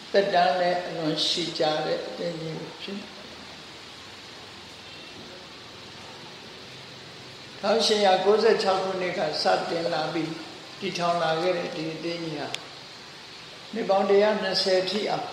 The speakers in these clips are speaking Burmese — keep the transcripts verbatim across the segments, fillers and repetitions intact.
သက်တမ်းလည်းအလွန်ရှိကြတဲ့အသင်းကြီးဖြစ်၁၈၉၆ခုနှစ်ကစတင်လာပြီးတည်ထောင်လာခဲ့တဲ့ဒီအသင်းကြီးဟာနှစ်ပေါင်း၁၂၀ထိအောင်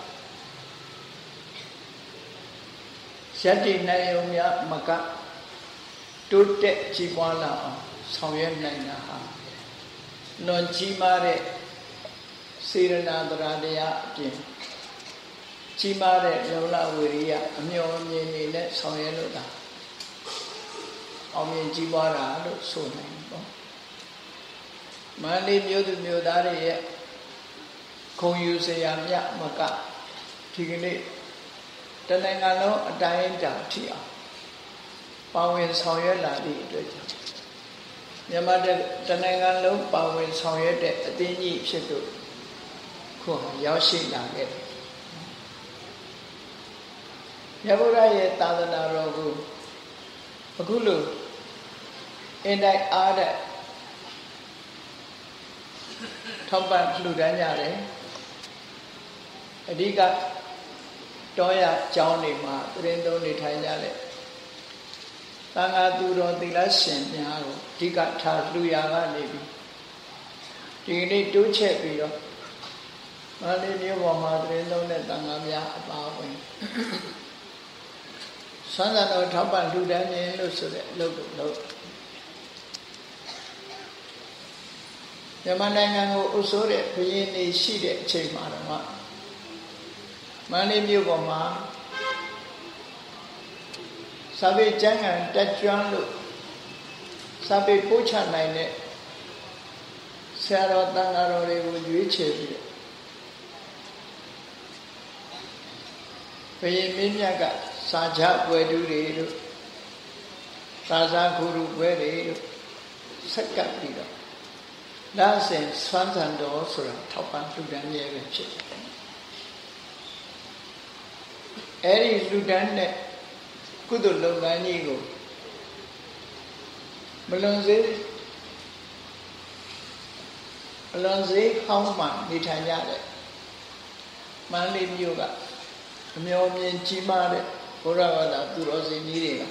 ရပ်တည်နိုင်ုံများမကတိုးတက်ကြီးပွားလာအောင်ဆောင်ရွက်နိုင်တာဟာလွန်ကြီးမားတဲ့စေရနာတရားတရားအပြင်ကြီးမားတဲ့လုံလဝိရိယအမျှော်မြင်နေတဲ့ဆောင်ရွက်လို့တာအောင်မြင်ကြီးပွားတာလို့ဆိုနိုင်ပေါ့မန္တလေးမြို့သူမြို့သားတွေရဲ့ခုံယူစရာမြတ်မကဒီကနေ့တနိုင်ငံလုံးအတိုင်းအတာထိအောင်ပါဝင်ဆောင်ရွက်လာသည့်အတွက်ကြောင့်မြန်မာတနိုင်ငံလုံးပါဝင်ဆောင်ရွက်တဲ့အသင်းကြီးဖြစ်လို့ခုရောက်ရှိလာခဲ့တယ်မြတ်ဗုဒ္ဓရဲ့သာသနာတော်ကိုအခုလိုအင်တိုက်အားတဲ့ထောက်ပံ့လှူဒန်းကြတယ်အဓိကတောရကျောင်းတွေမှာသတင်းသုံးနေထိုင်ကြတဲ့သံဃာသူတော်သီလရှင်များကိုအဓိကထားလှူရာကနေပြီးဒီနေ့တိုးချက်ပြီးတော့မန္တလေးမြို့ပေါ်မှာသတင်းသုံးတဲ့သံဃာများအပါအဝင်ဆွမ်းစားတော်ထောက်ပံ့လှူဒန်းခြင်းလို့ဆိုတဲ့အလုပ်ကိုလုပ်မြန်မာနိုင်ငံကိုအုပ်စိုးတဲ့ဘုရင်တွေရှိတဲ့အချိန်မှာတော့မန္တလေးမြို့ပေါ်မှာစာပေကျမ်းဂန်တက်ကျွမ်းလို့စာပေပို့ချနိုင်တဲ့ဆရာတော်တန်ဃာတော်တွေကိုရွေးချယ်ပြီးဘုရင်မင်းမြတ်ကစာကြပွဲတူတွေတို့သာသာဂုရုပွဲတွေတို့ဆက်ကပ်ပြီးတော့ဒါဆင်ဆွမ်းဆန်တော်ဆိုတာထောက်ပံ့လှူဒန်းရပဲဖြစ်တယ်အဲ့ဒီလှူဒန်းတဲ့ကုသိုလ်လုပ်ငန်းကြီးကိုမလွန်စေအလွန်စေဟောင်းမှနေထိုင်ကြတဲ့မန္တလေးမြို့ကအမျှော်မြင်ကြီးမားတဲ့ဘုရားဘာသာသူတော်စင်ကြီးတွေက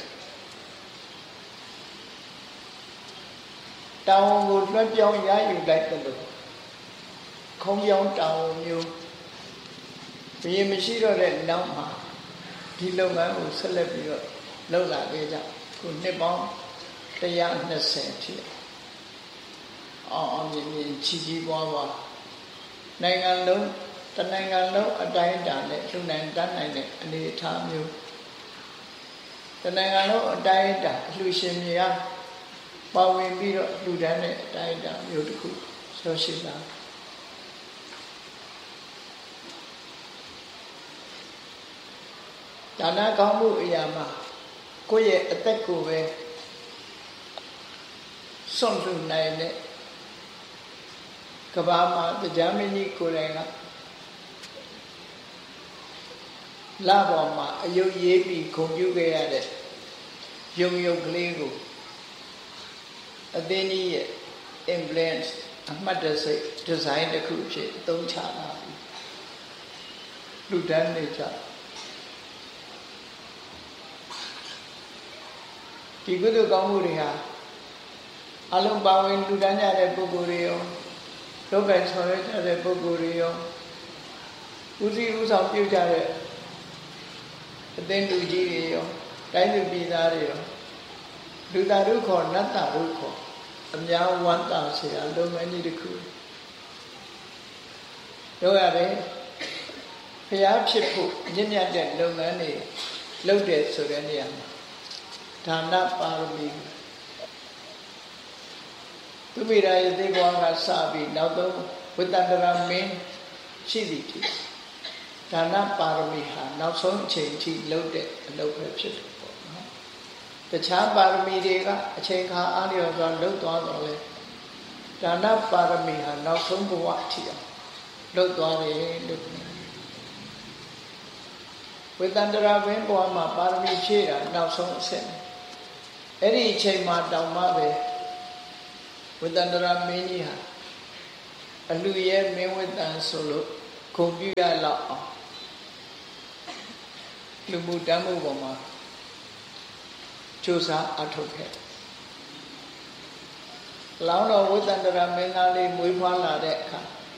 တောင်ကိုလွှတ်ပြောင်းရယူလိုက်တယ်လို့ခုံပြောင်းတောင်မျိုးဘုရင်မရှိတော့တဲ့နောက်မှာဒီလုပ်ငန်းကိုဆက်လက်ပြီးတော့လုပ်လာခဲ့ကြခုနှစ်ပေါင်း၁၂၀ဖြစ်အောင်အောင်မြင်မြင်ချီးချီးပွားပွားနိုင်ငံလုံးတနိုင်ငံလုံးအတိုင်းအတာနဲ့လူနိုင်တတ်နိုင်တဲ့အနေအထားမျိုးတနိုင်ငံလုံးအတိုင်းအတာအလှူရှင်များပါဝင်ပြီးတော့လူတန်းတဲ့အတိုင်းအတာမျိုးတစ်ခုဆိုရှိလာဒါနကောင်းမှုအရာမှာကိုယ့်ရဲ့အသက်ကိုပဲစွန့်လွတ်နိုင်တဲ့ကဘာမှာတရားမင်းကြီးကိုယ်တိုင်ကလာပေါ်မှာအယုတ်ရေးပြီးခုံပြုခဲ့ရတဲ့ယုံယုတ်ကလေးကိုအသင်းကြီးရဲ့ influence အမှတ်တစိတ် design တစ်ခုဖြစ်အသုံးချလာပြီလူတန်းနေကြဒီကုသိုလ်ကောင်းမှုတွေဟာအလုံးပါဝင်လူတန်းကြတဲ့ပုဂ္ဂိုလ်တွေရောလောကီဆောင်ရွက်ကြတဲ့ပုဂ္ဂိုလ်တွေရောဦးစီးဦးဆောင်ပြုကြတဲ့အသင်းလူကြီးတွေရောတိုင်းသူပြည်သားတွေရောလူသားတို့ခေါ်နတ်သားတို့ခေါ်အများဝမ်းသာစရာလုပ်ငန်းကြီးတစ်ခုလုပ်ရတယ်ဖျားဖြစ်ဖို့ညဉ့်ညတ်တဲ့လုပ်ငန်းတွေလုပ်တယ်ဆိုတဲ့နေရာမှာဒါနပါရမီသူမိရာယသိဘဝကစပြီးနောက်ဆုံးဝိတ္တန္တရာမင်းရှိသည်ဖြစ်ဒါနပါရမီဟာနောက်ဆုံးအချိန်ထိလုပ်တဲ့အလုပ်ပဲဖြစ်တယ်ပေါ့နော်တခြားပါရမီတွေကအချိန်ခါအားလျော်စွာလုပ်သွားတော့လေဒါနပါရမီဟာနောက်ဆုံးဘဝအထိအောင်လုပ်သွားတယ်လို့ဝိတ္တန္တရာမင်းဘဝမှာပါရမီဖြည့်တာနောက်ဆုံးအဆင့်အဲ့ဒီအချိန်မှာတောင်မှပဲဝိတ္တန္တရာမင်းကြီးဟာအလူရဲ့မင်းဝိတ္တန်ဆိုလို့ခုံပြရလောက်အောင်လူမှုတမ်းမှုပေါ်မှာကြိုးစားအထောက်ခဲ့လောင်းတော်ဝိသန္တရာမင်းသားလေးမွေးဖွားလာတဲ့အခါ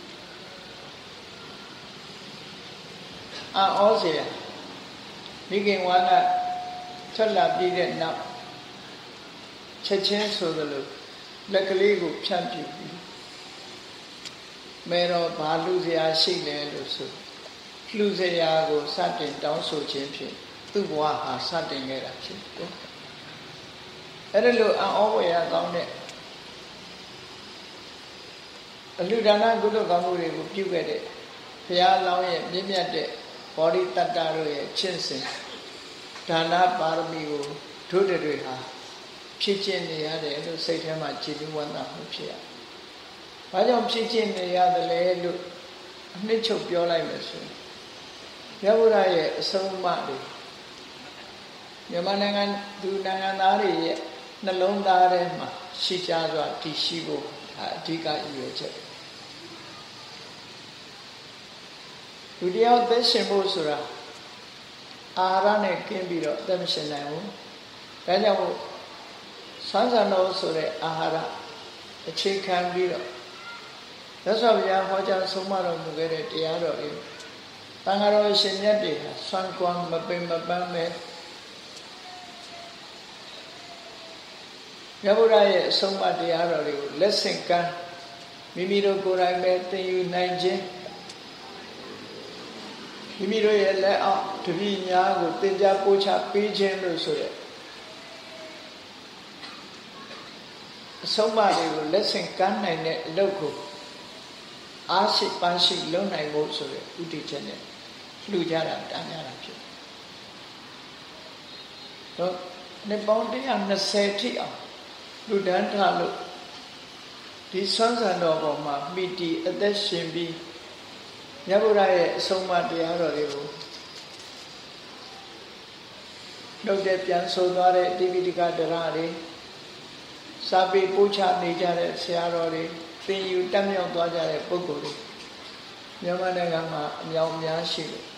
အာဩစေမိခင်ဝါကထွက်လာပြီးတဲ့နောက်ချက်ချင်းဆိုသလိုလက်ကလေးကိုဖြန့်ပြပြီးမဲတော့ဘာလူစရာရှိလဲလို့ဆိုလူစရာကိုစတင်တောင်းဆိုခြင်းဖြင့်သူ့ဘဝဟာစတင်ခဲ့တာဖြစ်တယ်အဲ့ဒါလို့အံ့ဩဖွယ်ရကောင်းတဲ့အလှူဒါနကုသိုလ်ကောင်းမှုတွေကိုပြုခဲ့တဲ့ဘုရားလောင်းရဲ့မြင့်မြတ်တဲ့ဘောဓိတတ္တတို့ရဲ့ချင့်စဉ်ဒါနပါရမီကိုတို့တွေဟာဖြစ်ကျင့်နေရတယ်လို့စိတ်ထဲမှာကြည်လူဝန္တာမှုဖြစ်ရ။ဘာကြောင့်ဖြစ်ကျင့်နေရတယ်လဲလို့အနှစ်ချုပ်ပြောလိုက်မယ်ဆိုရင်မြတ်ဗုဒ္ဓရဲ့အဆုံးအမတွေမြန်မာနိုင်ငံသူနိုင်ငံသားတွေရဲ့နှလုံးသားထဲမှာရှိကြစွာတည်ရှိဖို့ဒါအဓိကရည်ရွယ်ချက်လူတယောက်သက်ရှင်ဖို့ဆိုတာအာဟာရနဲ့ကင်းပြီးတော့သက်မရှင်နိုင်ဘူးဒါကြောင့်မို့ဆန်းဆန်တော်ဆိုတဲ့အာဟာရအခြေခံပြီးတော့သစ္စာဗျာဟောကြားဆုံးမတော်မူခဲ့တဲ့တရားတော်တွေတန်ဃာတော်ရှင်မြတ်တွေဟာဆွမ်းကွမ်းမပင်မပန်းပဲမြတ်ဗုဒ္ဓရဲ့အဆုံးအမတရားတော်တွေကိုလက်ဆင့်ကမ်းမိမိတို့ကိုယ်တိုင်ပဲသင်ယူနိုင်ခြင်းမိမိတို့ရဲ့လက်အောက်တပည့်များကိုသင်ကြားပို့ချပေးခြင်းလို့ဆိုတဲ့အဆုံးအမတွေကိုလက်ဆင့်ကမ်းနိုင်တဲ့အလုပ်ကိုအားရှိပန်းရှိလုပ်နိုင်ဖို့ဆိုတဲ့ဥတည်ချက်နဲ့လှူကြတာတန်းကြတာဖြစ်တော့နှစ်ပေါင်းone hundred twentyထိအောင်လူဒန်းထားလို့ဒီဆွမ်းဆန်တော်ပေါ်မှာမိတီအသက်ရှင်ပြီးမြတ်ဗုဒ္ဓရဲ့အဆုံးအမတရားတော်တွေကိုနှုတ်တဲ့ပြန်ဆိုသွားတဲ့တိပိဋကဒရတွေစာပေပို့ချနေကြတဲ့ဆရာတော်တွေသင်ယူတက်မြောက်သွားကြတဲ့ပုဂ္ဂိုလ်တွေမြန်မာနိုင်ငံမှာအများအများရှိတယ်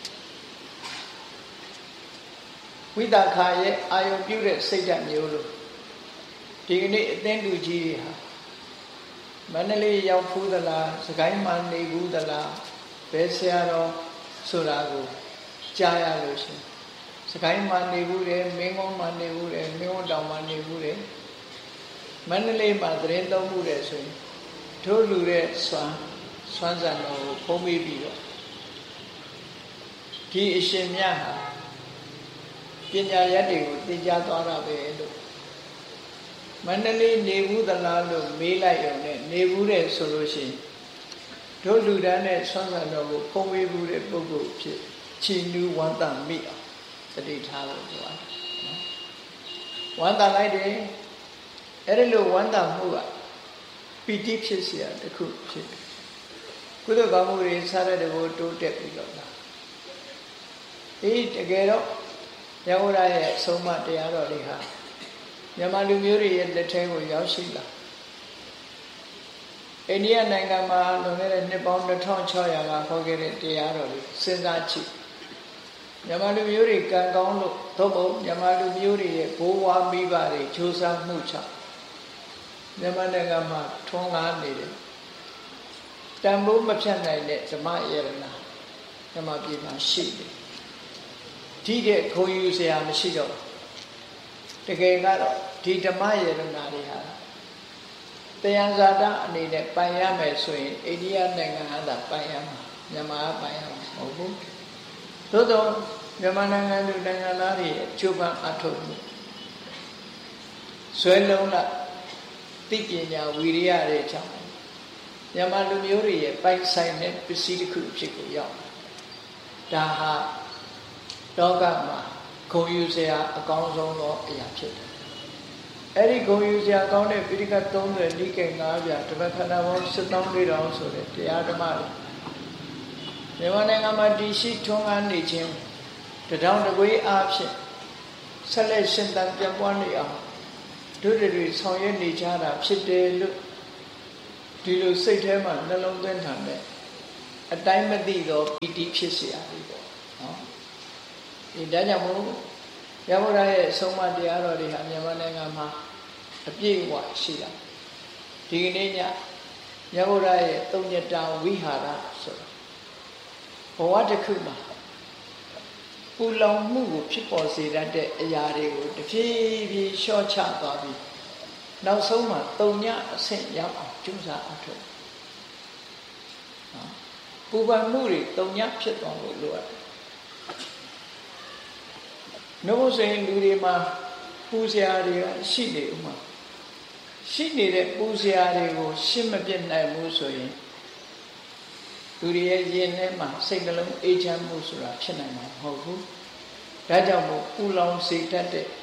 ဝိသခာရဲ့အာယုပြုတဲ့စိတ်ဓာတ်မျိုးလို့ဒီကနေ့အသင်းလူကြီးတွေဟာမန္တလေးရောက်ဖူးသလားစကိုင်းမှာနေဘူးသလားဘယ်ဆရာတော်ဆိုတာကိုကြားရလို့ရှိရင်စကိုင်းမှာနေဘူးတယ်မင်းကုန်းမှာနေဘူးတယ်မင်းကုန်းတောင်မှာနေဘူးတယ်မန္တလေးမှာသတင်းသုံးမှုတယ်ဆိုရင်တို့လူတဲ့ဆွမ်းဆွမ်းဆန်တော်ကိုဖုံးပေးပြီးတော့ဒီအရှင်မြတ်ဟာပညာရတ်တွေကိုသင်ကြားသွားတာပဲလို့မန္တလေးနေဘူးသလားလို့မေးလိုက်ရုံနဲ့နေဘူးတဲ့ဆိုလို့ရှိရင်တို့လူတန်းနဲ့ဆွမ်းဆန်တော်ကိုဖုံးပေးဘူးတဲ့ပုဂ္ဂိုလ်ဖြစ်ချီနူးဝန္တမိအောင်သတိထားဖို့ပြောတာနော်ဝန္တလိုက်တယ်အဲ့ဒီလိုဝန္တမှုကပီတိဖြစ်เสียတခုဖြစ်တယ်ကုသိုလ်ကောင်းမှုတွေစားတဲ့တဘောတိုးတက်ပြီးတော့လားအေးတကယ်တော့မြတ်ဗုဒ္ဓရဲ့အဆုံးအမတရားတော်တွေဟာမြန်မာလူမျိုးတွေရဲ့လက်ထဲကိုရောက်ရှိလာအိန္ဒိယနိုင်ငံမှာလွန်ခဲ့တဲ့နှစ်ပေါင်းtwo thousand six hundredကဟောခဲ့တဲ့တရားတော်တွေစဉ်းစားကြည့်မြန်မာလူမျိုးတွေကံကောင်းလို့သို့မဟုတ်မြန်မာလူမျိုးတွေရဲ့ဘိုးဘွားမိဘတွေကြိုးစားမှုချမြန်မာနိုင်ငံမှာထွန်းကားနေတယ်တန်ဖိုးမဖြတ်နိုင်တဲ့ဓမ္မယရဏဓမ္မပြည်မှာရှိတယ်ဒီတဲ့ခုံယူစရာမရှိတော့တကယ်ကတော့ဒီဓမ္မယရဏတွေဟာတရားဇာတအနေနဲ့ပိုင်ရမယ်ဆိုရင်အိန္ဒိယနိုင်ငံကသာပိုင်ရမှာမြန်မာကပိုင်ရမှာမဟုတ်ဘူးသို့တော့မြန်မာနိုင်ငံလူနိုင်ငံသားတွေရဲ့ကျိုးပန်းအထောက်မှုဆွဲလုံးလာသိပညာဝီရိယတွေကြောင့်မြန်မာလူမျိုးတွေရဲ့ပိုင်ဆိုင်တဲ့ပစ္စည်းတစ်ခုဖြစ်ကိုရောက်ဒါဟာလောကမှာဂုဏ်ယူစရာအကောင်းဆုံးသောအရာဖြစ်တယ်အဲ့ဒီဂုဏ်ယူစရာကောင်းတဲ့ပိဋကthirtyနိကေfiveပြဓမ္မခန္ဓာပေါင်းseven thousand four hundredဆိုတဲ့တရားဓမ္မတွေမြန်မာနိုင်ငံမှာတည်ရှိထွန်းကားနေခြင်းတထောင်တကွေးအားဖြင့်ဆက်လက်ရှင်သန်ပြန့်ပွားနေအောင်တို့တွေဆောင်ရွက်နေကြတာဖြစ်တယ်လို့ဒီလိုစိတ်ထဲမှာနှလုံးသွင်းထားတဲ့အတိုင်းမသိတော့ပီတိဖြစ်เสียပြီပေါ့နော်ဒီဒါကြောင့်မို့ရဗုဒ္ဓရဲ့အဆုံးအမတရားတော်တွေဟာမြန်မာနိုင်ငံမှာအပြည့်အဝရှိတာဒီကနေ့ညရဗုဒ္ဓရဲ့သုံးညတာဝိဟာရဆိုတာဘဝတစ်ခုမှာပူလောင်မှုကိုဖြစ်ပေါ်စေတတ်တဲ့အရာတွေကိုတဖြည်းဖြည်းလျှော့ချသွားပြီးနောက်ဆုံးမှာတုံညအဆင့်ရောက်အောင်ကြိုးစားအထောက်နော်ပူပန်မှုတွေတုံညဖြစ်သွားလို့လိုရတယ်နှုတ်ဆိုရင်လူတွေမှာပူစရာတွေကရှိနေဥမှာရှိနေတဲ့ပူစရာတွေကိုရှင်းမပြတ်နိုင်ဘူးဆိုရင်လူတွေရဲ့ရင်ထဲမှာစိတ်နှလုံးအေးချမ်းမှုဆိုတာဖြစ်နိုင်မှာမဟုတ်ဘူးဒါကြောင့်မို့ပူလောင်စေတတ်တဲ့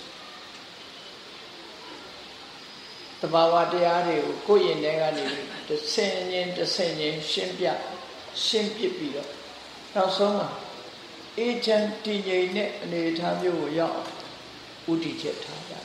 တဘာဝတရားတွေကိုကိုယ့်ရင်ထဲကနေတစ်ဆင့်ချင်းတစ်ဆင့်ချင်းရှင်းပြရှင်းပြပြီးတော့နောက်ဆုံးမှာအေးချမ်းတည်ငြိမ်တဲ့အနေအထားမျိုးကိုရောက်ဥတည်ချက်ထားကြတယ်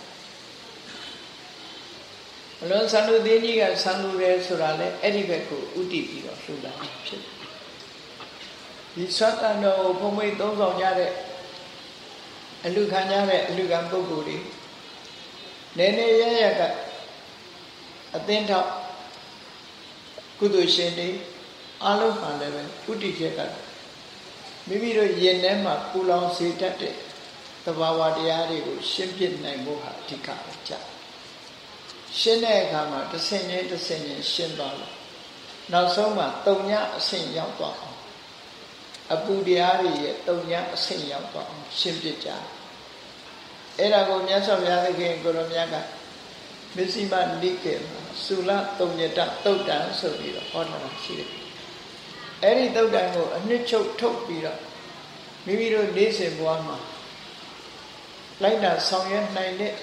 ။အလုံးစံလူသေးကြီးကစံလူရဲဆိုတာလေအဲ့ဒီဘက်ကိုဥတည်ပြီးတော့လှူလာဖြစ်တယ်။ဒီသတ္တတော်ကိုဘုံမိတ်သုံးဆောင်ကြတဲ့အလူခံကြတဲ့အလူခံပုဂ္ဂိုလ်တွေနေနေရရကအသင်းထောက်ကုသိုလ်ရှင်တွေအလုံးမှလည်းပဲဥတည်ချက်ကမိမိတို့ရင်ထဲမှာပူလောင်စေတတ်တဲ့သဘာဝတရားတွေကိုရှင်းပြနိုင်ဖို့ဟာအဓိကပဲကြာရှင်းတဲ့အခါမှာတစ်ဆင့်ချင်းတစ်ဆင့်ချင်းရှင်းသွားလို့နောက်ဆုံးမှာတုံညအဆင့်ရောက်သွားအောင်အပူတရားတွေရဲ့တုံညအဆင့်ရောက်သွားအောင်ရှင်းပြကြအဲ့ဒါကိုမြတ်စွာဘုရားသခင်ကိုရောမြတ်ကမစ္စည်းမနိကေမှာသုလတုံညတတုတ်တံဆိုပြီးတော့ဟောထားတာရှိတယ်အဲ့ဒီတုတ်တံကိုအနှစ်ချုပ်ထုတ်ပြီးတော့မိမိတို့နေ့စဉ်ဘဝမှာလိုက်တာဆောင်ရွက်နိုင်တဲ့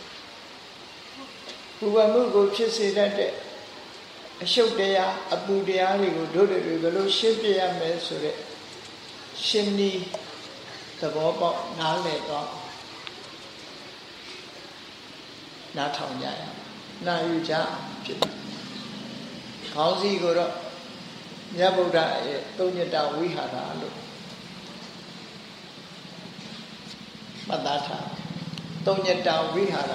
ဘုဝမှုကိုဖြစ်စေတတ်တဲ့အရှုပ်တရားအပူတရားတွေကိုတို့တွေဘယ်လိုရှင်းပြရမလဲဆိုတဲ့ရှင်းနည်းသဘောပေါက်နားလည်တော့နားထောင်ကြရအောင်နာယူကြဖြစ်တယ်ခေါင်းစည်းကိုတော့မြတ်ဗုဒ္ဓရဲ့သုံးညတာဝိဟာရလို့မှတ်သားထားသုံးညတာဝိဟာရ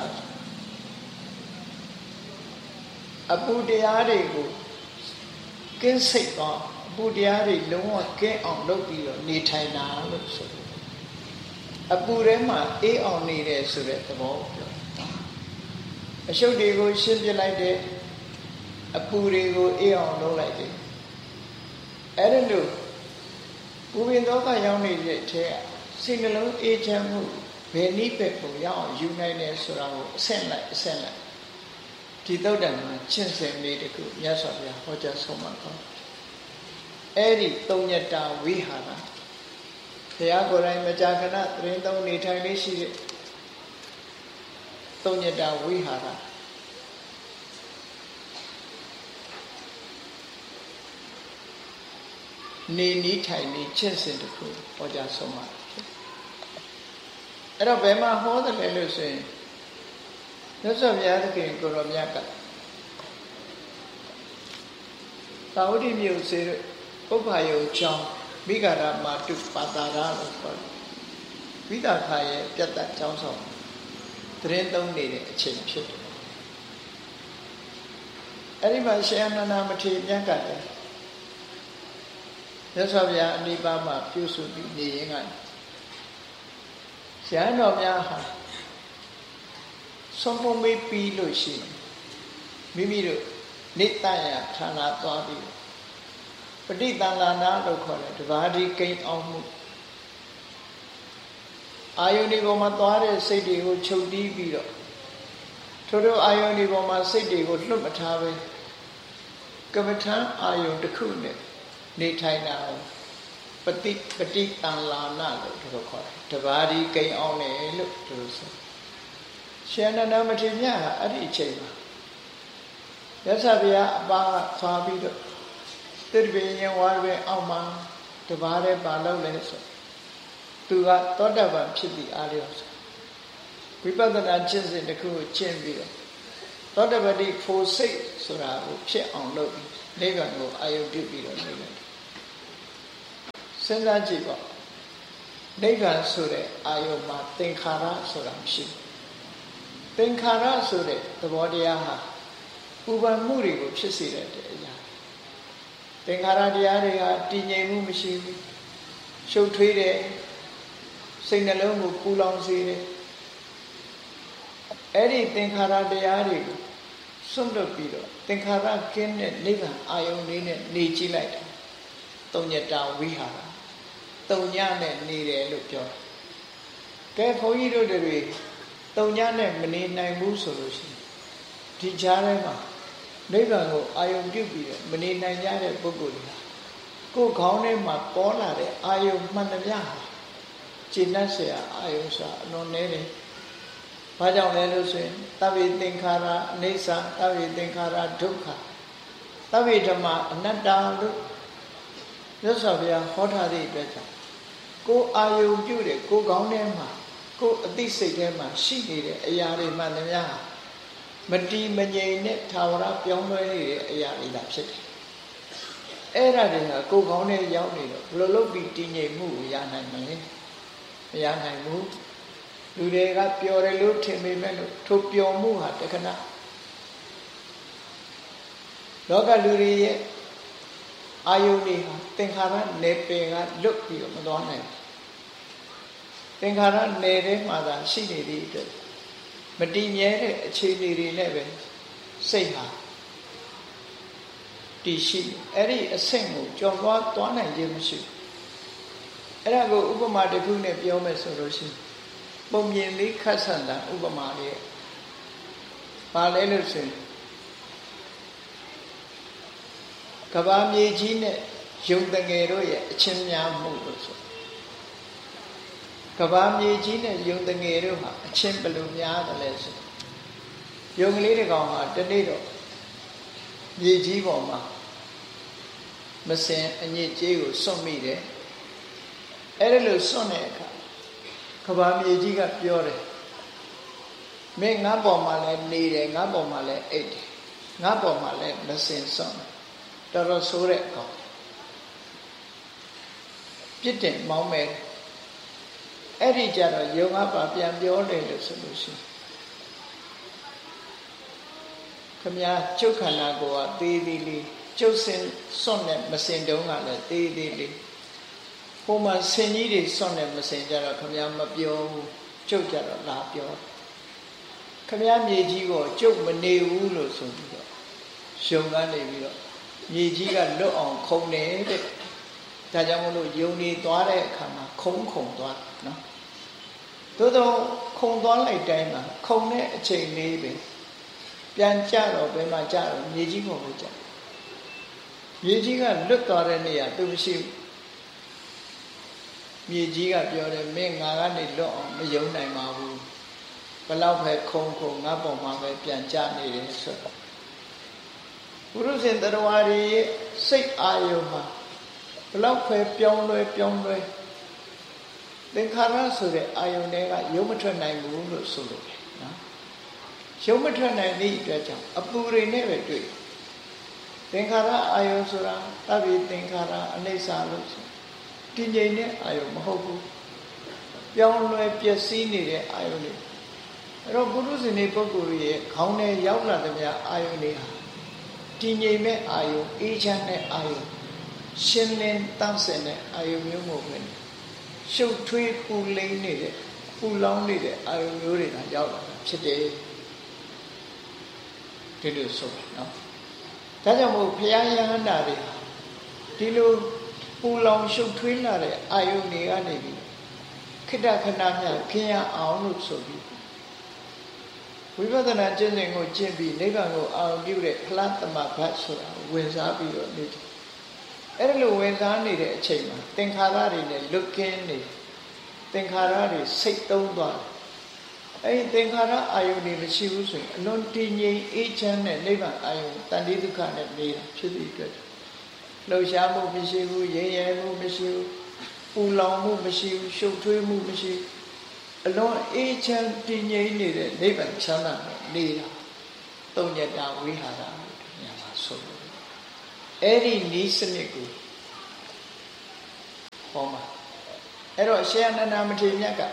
အပူတရားတွေကိုကင်းစိတ်သွားအပူတရားတွေလုံးဝကင်းအောင်လုပ်ပြီးတော့နေထိုင်တာလို့ဆိုတယ်အပူထဲမှာအေးအောင်နေတယ်ဆိုတဲ့သဘောပြောအရှုပ်တွေကိုရှင်းပြလိုက်တယ်အပူတွေကိုအေးအောင်လုပ်လိုက်တယ်အဲ့ဒါလို့ဥပင်သောကရောက်နေတဲ့အထက်စိတ်နှလုံးအေးချမ်းမှုဘယ်နည်းပဲပုံရအောင်ယူနိုင်တယ်ဆိုတာကိုအဆင့်လိုက်အဆင့်လိုက်ဒီသုတ်တံမှာကျင့်စဉ်လေးတခုမြတ်စွာဘုရားဟောကြားဆုံးမကောအဲ့ဒီသုံးညတာဝိဟာရဘုရားကိုယ်တိုင်မကြာခဏသရင်သုံးနေထိုင်လေးရှိတဲ့သုံးညတာဝိဟာရနေနီးထိုင်နေကျင့်စဉ်တခုဟောကြားဆုံးမှာအဲ့တော့ဘယ်မှာဟောတယ်လဲလို့ဆိုရင်မြတ်စွာဘုရားသခင်ကိုရောမြတ်ကသာဝတိမြို့စေပုပ္ပယုံကျောင်းမိဂရမာတုပါတာရလို့ခေါ်တယ်ဝိသခာရဲ့ပြတ်တတ်ကျောင်းဆောင်သရင်သုံးနေတဲ့အချိန်ဖြစ်တယ်အဲ့ဒီမှာရှင်အနန္ဒမထေရမြတ်ကလည်းမြတ်စွာဘုရားအနိဗ္ဗာန်မှာပြုစုပြီးနေရင်ကရဟန်းတော်များဟာဆုံးမမေးပြီးလို့ရှိရင်မိမိတို့နိတ္တယဌာနသွားပြီးပဋိသန္ဓနာလို့ခေါ်တယ်တဘာဒီကိန်းအောင်မှုအာယုန်ဒီပေါ်မှာသွားတဲ့စိတ်တွေကိုချုပ်တီးပြီးတော့ထို့ထို့အာယုန်ဒီပေါ်မှာစိတ်တွေကိုလွတ်မထားပဲကမ္မထံအာယုန်တစ်ခုနဲ့နေထိုင်တာပฏิပฏิတန်လာနာလို့ဒီလိုခေါ်တယ်တဘာဒီကိန်းအောင်တယ်လို့ဒီလိုဆိုရှင်အနန္ဒမထေရမြတ်ဟာအဲ့ဒီအချိန်မှာမြတ်စွာဘုရားအပါသွားပြီးတော့သစ်ပင်ရင်ဝါပင်အောက်မှာတဘာတဲ့ပါလို့လဲဆိုသူကသောတပန်ဖြစ်ပြီးအားလျော်ဆိုဝိပဿနာကျင့်စဉ်တစ်ခုကိုကျင့်ပြီးတော့သောတပတိဖို့စိတ်ဆိုတာကိုဖြစ်အောင်လုပ်ပြီးနိဗ္ဗာန်ကိုအာယုပြုပြီးတော့နေတယ်စဉ်းစားကြည့်ပါနိဗ္ဗာန်ဆိုတဲ့အာယုမှာသင်္ခါရဆိုတာမရှိဘူးသင်္ခါရဆိုတဲ့သဘောတရားဟာဥပါမှုတွေကိုဖြစ်စေတဲ့အရာသင်္ခါရတရားတွေဟာတည်ငြိမ်မှုမရှိဘူးရှုပ်ထွေးတယ်စိတ်နှလုံးကိုပူလောင်စေတယ်အဲ့ဒီသင်္ခါရတရားတွေကိုစွန့်လွတ်ပြီးတော့သင်္ခါရကင်းတဲ့နိဗ္ဗာန်အာယုန်လေးနဲ့နေကြည့်လိုက်တာတုံညတာဝိဟာရတုံညနဲ့နေတယ်လို့ပြောတယ်ကဲဘုန်းကြီးတို့တွေတုံညနဲ့မနေနိုင်ဘူးဆိုလို့ရှိရင်ဒီကြားထဲမှာနိဗ္ဗာန်ကိုအာယုန်ပြုပြီးတော့မနေနိုင်ကြတဲ့ပုဂ္ဂိုလ်တွေဟာကိုယ်ခေါင်းထဲမှာပေါ်လာတဲ့အာယုန်မှန်သမျှဟာကျင့်တတ်เสียအာယုန်စာအလွန်နည်းတယ်။ဘာကြောင့်လဲလို့ဆိုရင်သဗ္ဗေသင်္ခါရအနိစ္စသဗ္ဗေသင်္ခါရဒုက္ခသဗ္ဗေဓမ္မအနတ္တလို့မြတ်စွာဘုရားဟောထားတဲ့အတွက်ကြောင့်ကိုယ်အာယုန်ပြုတဲ့ကိုယ်ခေါင်းထဲမှာကိုယ်အသိစိတ်ထဲမှာရှိနေတဲ့အရာတွေမှန်သမျှဟာမတီးမငြိမ်နဲ့ထာဝရပြောင်းလဲနေတဲ့အရာတွေသာဖြစ်တယ်။အဲ့ဒါတွေကကိုယ်ခေါင်းထဲရောက်နေတော့ဘယ်လိုလုပ်ပြီးတည်ငြိမ်မှုကိုရနိုင်မလဲ။မရနိုင်ဘူး။လူတွေကပျော်တယ်လို့ထင်ပေမဲ့လို့ထိုပျော်မှုဟာတခဏလောကလူတွေရဲ့အာယုန်တွေဟာသင်္ခါရနယ်ပယ်ကလွတ်ပြီးတော့မသွားနိုင်ဘူး။သင်္ခါရနယ်ထဲမှာသာရှိနေသည့်အတွက်မတည်မြဲတဲ့အခြေအနေတွေနဲ့ပဲစိတ်ဟာတည်ရှိအဲ့ဒီအဆင့်ကိုကျော်လွှားသွားနိုင်ခြင်းမရှိဘူးအဲ့ဒါကိုဥပမာတစ်ခုနဲ့ပြောမယ်ဆိုလို့ရှိရင်ပုံမြင်လေးခတ်ဆန်တာဥပမာလေးပါလဲလို့ဆိုရင်ကဘာမြေကြီးနဲ့ယုံတငယ်တို့ရဲ့အချင်းများမှုလို့ဆိုကဘာမြေကြီးနဲ့ယုံတငယ်တို့ဟာအချင်းဘယ်လိုများတယ်လဲဆိုယုံကလေးတစ်ကောင်ဟာတနေ့တော့မြေကြီးပေါ်မှာမစင်အညစ်ကြေးကိုစွန့်မိတယ်အဲ့ဒါလို့စွန့်တဲ့အခါကဘာမြေကြီးကပြောတယ်မင်းငါပေါ်မှာလဲနေတယ်ငါပေါ်မှာလဲအိတ်တယ်ငါပေါ်မှာလဲမစင်စွန့်တော်တော်ဆိုးတဲ့ကောင်ပြစ်တင်မောင်းမယ်အဲ့ဒီကြတော့ယုံကပါပြန်ပြောတယ်လို့ဆိုလို့ရှိရင်ခမညာကျုပ်ခန္ဓာကိုယ်ကသေးသေးလေးကျုပ်စင်စွန့်နဲ့မစင်တုံးကလည်းသေးသေးလေးဟိုမှာဆင်ကြီးတွေစွန့်နဲ့မစင်ကြတော့ခမညာမပြောဘူးကျုပ်ကြတော့လာပြောခမညာမြေကြီးကိုကျုပ်မနေဘူးလို့ဆိုပြီးတော့ယုံကနေပြီးတော့မြေကြီးကလွတ်အောင်ခုံတယ်တဲ့ဒါကြောင့်မလို့ယုံနေသွားတဲ့အခါမှာခုံခုံသွားနော်သို့တော့ခုံသွားလိုက်တိုင်းမှာခုံတဲ့အချိန်လေးပဲပြန်ကြတော့ဘယ်မှာကြတော့မြေကြီးပေါ်ကိုကြမြေကြီးကလွတ်သွားတဲ့နေရာသူမရှိဘူးမြေကြီးကပြောတယ်မင်းငါကနေလွတ်အောင်မယုံနိုင်ပါဘူးဘလောက်ပဲခုံခုံငါပေါ်မှာပဲပြန်ကြနေတယ်ဆိုတော့ဘုရုရှင်တရားဝါရီစိတ်အာယုမှာဘလောက်ပဲပြောင်းလဲပြောင်းလဲသင်္ခါရဆိုတဲ့အာယုန်တွေကရုပ်မထွက်နိုင်ဘူးလို့ဆိုလို့နော်ရုပ်မထွက်နိုင်သည့်အတွက်ကြောင့်အပူတွေနဲ့ပဲတွေ့သင်္ခါရအာယုန်ဆိုတာသဗ္ဗေသင်္ခါရအနိစ္စလို့ဆိုတည်ငြိမ်တဲ့အာယုန်မဟုတ်ဘူးပြောင်းလဲပျက်စီးနေတဲ့အာယုန်တွေအဲ့တော့ပုရုဇဉ်တွေပုဂ္ဂိုလ်ရဲ့ခေါင်းထဲရောက်လာတဲ့များအာယုန်တွေဟာတည်ငြိမ်တဲ့အာယုန်အေးချမ်းတဲ့အာယုန်ရှင်းလင်းတန့်စင်တဲ့အာယုန်မျိုးမဟုတ်ဘူးရှုပ်ထွေးပူလိမ့်နေတဲ့ပူလောင်နေတဲ့အာယုမျိုးတွေကရောက်လာတာဖြစ်တယ်ဒီလိုဆိုတာနော်ဒါကြောင့်မို့ဘုရားယဟန္တာတွေဒီလိုပူလောင်ရှုပ်ထွေးလာတဲ့အာယုတွေကနေပြီးခိတ္တခဏမြခင်ရအောင်လို့ဆိုပြီးဝိပဿနာကျင့်စဉ်ကိုကျင့်ပြီးနိဗ္ဗာန်ကိုအာရုံပြုတဲ့ဖလားသမဘတ်ဆိုတာဝင်စားပြီးတော့နေတယ်အဲ့ဒါလိုဝင်စားနေတဲ့အချိန်မှာသင်္ခါရတွေနဲ့လွတ်ကင်းနေသင်္ခါရတွေစိတ်သုံးသွားတယ်အဲ့ဒီသင်္ခါရအာယုန်တွေမရှိဘူးဆိုရင်အလွန်တည်ငြိမ်အေးချမ်းတဲ့နိဗ္ဗာန်အာယုန်တန်တိဒုက္ခနဲ့နေတာဖြစ်ပြီးအတွက်လှုပ်ရှားမှုမရှိဘူးရဲရဲမှုမရှိဘူးပူလောင်မှုမရှိဘူးရှုပ်ထွေးမှုမရှိဘူးအလွန်အေးချမ်းတည်ငြိမ်နေတဲ့နိဗ္ဗာန်ချမ်းသာနဲ့နေတာသုံးညတာဝိဟာရလို့ညမှာဆိုလို့အဲ့ဒီဤစနစ်ကိုဟောမှာအဲ့တော့ရှင်အနန္ဒာမထေရမြတ်က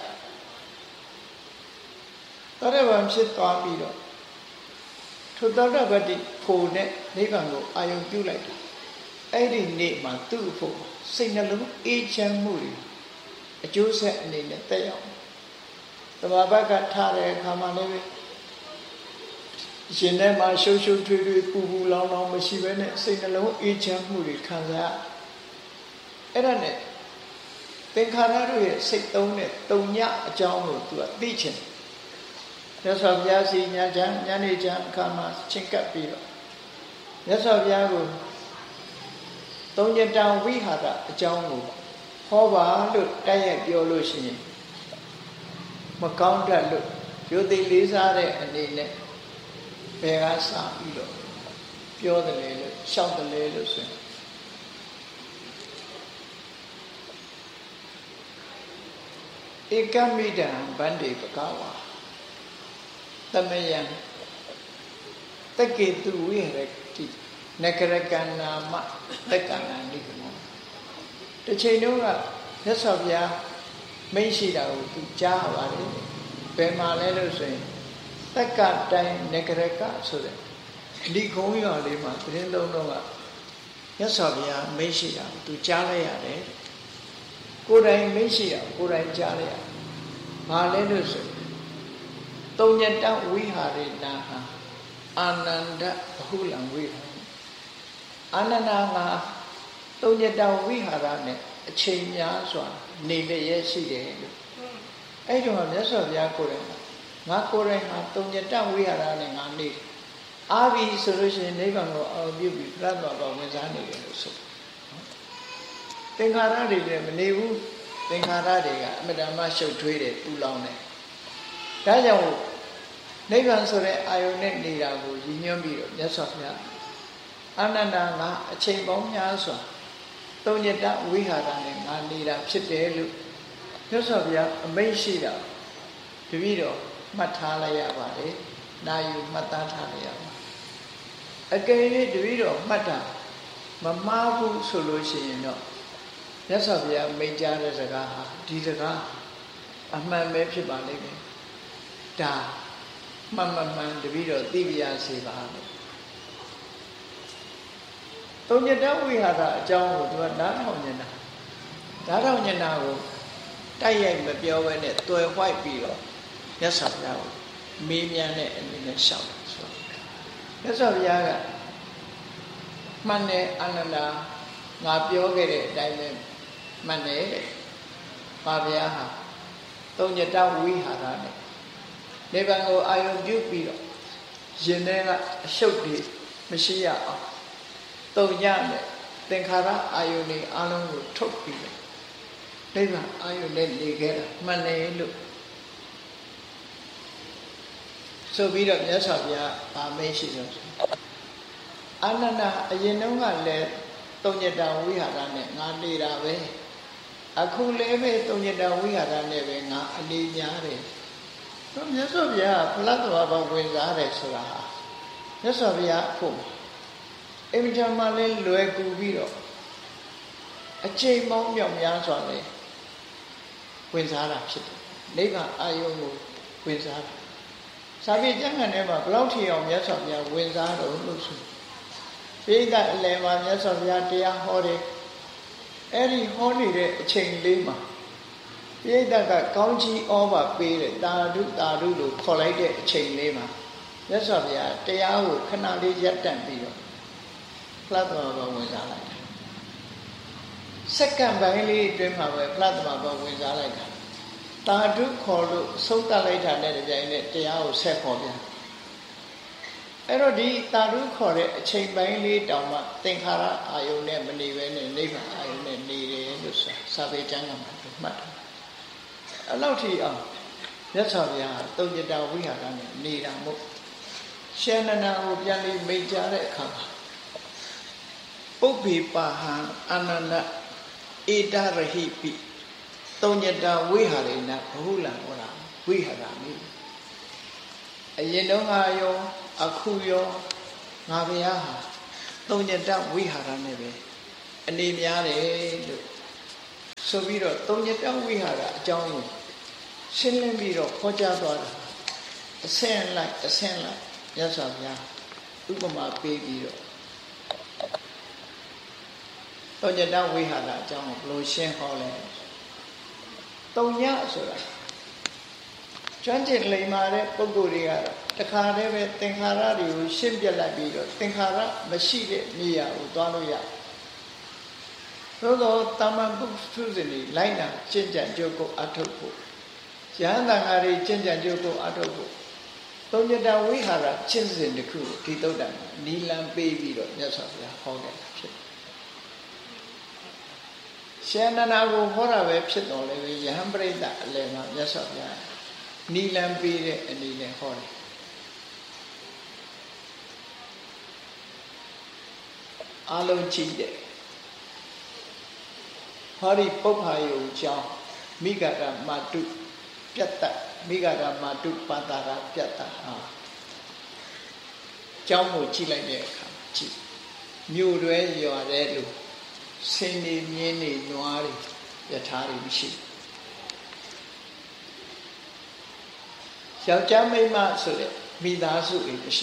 သောတာပန်ဖြစ်သွားပြီးတော့ထိုသောတာပတိဖို့နဲ့နိဗ္ဗာန်ကိုအာရုံပြုလိုက်တာအဲ့ဒီနေ့မှာသူ့ဖို့စိတ်နှလုံးအေးချမ်းမှုတွေအကျိုးဆက်အနေနဲ့တက်ရောက်သဘာဝကထားတဲ့အခါမှာလည်းရှင်ထဲမှာရှုပ်ရှုပ်ထွေးထွေးပူပူလောင်လောင်မရှိဘဲနဲ့စိတ်နှလုံးအေးချမ်းမှုတွေခံစားအဲ့ဒါနဲ့သင်္ခါရတို့ရဲ့စိတ်သုံးတဲ့တုံညအကြောင်းကိုသူကသိချင်မြတ်စွာဘုရားစီညာချမ်းညနေချမ်းအခါမှာချင်းကပ်ပြီးတော့မြတ်စွာဘုရားကိုသုံးညတံဝိဟာရအကြောင်းကိုဟောပါလို့တိုက်ရိုက်ပြောလို့ရှိရင်မကောင်းတတ်လို့ရိုသေလေးစားတဲ့အနေနဲ့ဘယ်ကစပြီးတော့ပြောတယ်လေလို့ရှောက်တယ်လေလို့ဆိုရင်ဧကမိတံဗန္တိပကဝါသမယံတကေတုဝိဟရတိနကရကနာမတက္ကနာနိကမောတစ်ချိန်တုန်းကမြတ်စွာဘုရားမိန့်ရှိတာကိုသူကြားပါတယ်ဘယ်မှာလဲလို့ဆိုရင်တက္ကတိုင်းနကရကဆိုတဲ့ဒီကုန်းရွာလေးမှာသတင်းသုံးတော့ကမြတ်စွာဘုရားမိန့်ရှိတာကိုသူကြားလိုက်ရတယ်ကိုယ်တိုင်မိန့်ရှိတာကိုယ်တိုင်ကြားလိုက်ရတယ်ဘာလဲလို့ဆိုသုံးညတဝိဟာရေနာဟာအာနန္ဒဘဟုလံဝိဟာအာနန္ဒငါသုံးညတဝိဟာရနဲ့အချိန်များစွာနေလျက်ရှိတယ်လို့အဲ့ဒီမှာမြတ်စွာဘုရားကိုယ်တိုင်ငါကိုယ်တိုင်ဟာသုံးညတဝိဟာရနဲ့ငါနေအာဘီဆိုလို့ရှိရင်နိဗ္ဗာန်ကိုအောင်ပြုပြီးပြတ်သွားတော့ဝင်စားနေတယ်လို့ဆိုသင်္ခါရတွေလည်းမနေဘူးသင်္ခါရတွေကအမြဲတမ်းရှုပ်ထွေးတယ်ပူလောင်တယ်ဒါကြောင့်နိဗ္ဗာန်ဆိုတဲ့အာယုန်နဲ့နေတာကိုရည်ညွှန်းပြီးတော့မြတ်စွာဘုရားအာနန္ဒာငါအချိန်ပေါင်းများစွာသုံးညတဝိဟာရနဲ့ငါနေတာဖြစ်တယ်လို့မြတ်စွာဘုရားအမိန့်ရှိတာတပည့်တော်မှတ်ထားလိုက်ရပါတယ်။နာယူမှတ်သားထားလိုက်ရပါအကယ်၍တပည့်တော်မှတ်တာမမှားဘူးဆိုလို့ရှိရင်တော့မြတ်စွာဘုရားမိန့်ကြားတဲ့စကားဟာဒီစကားအမှန်ပဲဖြစ်ပါလိမ့်မယ်ဒါမှန်မှန်မှန်တပည့်တော်သိပြရစေပါလို့သုံးညတဝိဟာရအကြောင်းကိုသူကနားထောင်နေတာနားထောင်နေတာကိုတိုက်ရိုက်မပြောဘဲနဲ့တွယ်ဝှိုက်ပြီးတော့မြတ်စွာဘုရားကိုမေးမြန်းတဲ့အနေနဲ့ရှောက်တယ်ဆိုတော့မြတ်စွာဘုရားကမှန်တယ်အာနန္ဒာငါပြောခဲ့တဲ့အတိုင်းပဲမှန်တယ်တဲ့ဘာဘုရားဟာသုံးညတဝိဟာရနဲ့နိဗ္ဗာန်ကိုအာရုံပြုပြီးတော့ရင်ထဲကအရှုပ်တွေမရှိရအောင်သုံးညနဲ့သင်္ခါရအာယုန်တွေအလုံးကိုထုတ်ပြီးတော့နိဗ္ဗာန်အာယုန်နဲ့နေခဲ့တာမှန်တယ်လို့ဆိုပြီးတော့မြတ်စွာဘုရားဗာမိတ်ရှိတော့အာနန္ဒာအရင်တုန်းကလည်းသုံးညတဝိဟာရနဲ့ငါနေတာပဲအခုလည်းပဲသုံးညတဝိဟာရနဲ့ပဲငါအနေများတယ်တော့မြတ်စွာဘုရားဖလားတော်ဘာဝင်စားတယ်ဆိုတာဟာမြတ်စွာဘုရားဖို့အင်မတန်မှလည်းလွယ်ကူပြီးတော့အချိန်ပေါင်းမြောက်များစွာလဲဝင်စားတာဖြစ်တယ်နိဗ္ဗာန်အာယုံကိုဝင်စားတာစာပေကျမ်းဂန်ထဲမှာဘလောက်ထီအောင်မြတ်စွာဘုရားဝင်စားတော့လို့ဆိုပိဋကအလယ်မှာမြတ်စွာဘုရားတရားဟောတယ်အဲ့ဒီဟောနေတဲ့အချိန်လေးမှာပိဋကကကောင်းချီးဩဘာပေးတယ်တာဓုတာဓုလို့ခေါ်လိုက်တဲ့အချိန်လေးမှာမြတ်စွာဘုရားတရားကိုခဏလေးရပ်တန့်ပြီးတော့ဖလားတော်ဘာဝင်စားလိုက်တာစက္ကန့်ပိုင်းလေးအတွင်းမှာပဲဖလားတော်ဘာဝင်စားလိုက်တာတာဓုခေါ်လို့ဆုံးသတ်လိုက်တာနဲ့တပြိုင်နက်တရားကိုဆက်ခေါ်ပြန်အဲ့တော့ဒီတာဓုခေါ်တဲ့အချိန်ပိုင်းလေးတောင်မှသင်္ခါရအာယုန်နဲ့မနေဘဲနဲ့နိဗ္ဗာန်အာယုန်နဲ့နေတယ်လို့ဆိုစာပေကျမ်းကမှာမှတ်တယ်အဲ့လောက်ထိအောင်မြတ်စွာဘုရားသုံးညတဝိဟာရနဲ့နေတာမို့ရှင်နန္ဒကိုပြန်ပြီးမိတ်ကြတဲ့အခါမှာပုပ္ပေပါဟံအာနန္ဒဧတရဟိပိသုံးညတဝိဟာရေနဘဟုလံဟောတာဝိဟာရမိအရင်တုန်းကရောအခုရောငါဘုရားဟာသုံးညတဝိဟာရနဲ့ပဲအနေများတယ်လို့ဆိုပြီးတော့သုံးညတဝိဟာရအကြောင်းကိုရှင်းလင်းပြီးတော့ဟောကြားသွားတာအဆင့်လိုက်အဆင့်လိုက်မြတ်စွာဘုရားဥပမာပေးပြီးတော့သုံးညတဝိဟာရအကြောင်းကိုဘယ်လိုရှင်းဟောလဲသုံးညဆိုတာကျွမ်းကျင်လိမ္မာတဲ့ပုဂ္ဂိုလ်တွေကတော့တခါတည်းပဲသင်္ခါရတွေကိုရှင်းပြလိုက်ပြီးတော့သင်္ခါရမရှိတဲ့နေရာကိုသွားလို့ရတယ်သို့သောတာမန်ပုထုဇဉ်တွေလိုက်နာကျင့်ကြံကြိုးကိုအထုတ်ဖို့ယဟန်တန်ဃာတွေကျင့်ကြံကြိုးကိုအထုတ်ဖို့သုံးညတဝိဟာရကျင့်စဉ်တစ်ခုဒီသုတ်တံနီလံပေးပြီးတော့မြတ်စွာဘုရားဟောခဲ့တာဖြစ်ရှန္ဒနာကိုဟောတာပဲဖြစ်တော်လဲယဟန်ပရိသတ်အလယ်မှာမြတ်စွာဘုရားနီလံပေးတဲ့အနေနဲ့ဟောတယ်အလုံးကြည့်တယ်ဟောဒီပုပ္ပာယုံကြောင့်မိဂရမတုပြတ်တမိဂရမတုပါတာရပြတ်တဟာကျောင်းကိုကြည့်လိုက်တဲ့အခါကြည့်မြို့တွဲရွာတဲ့လူဆင်းနေမြင်းနေနွားတွေယထာတွေမရှိယောက်ျားမိန်းမဆိုတဲ့မိသားစုတွေမရှိ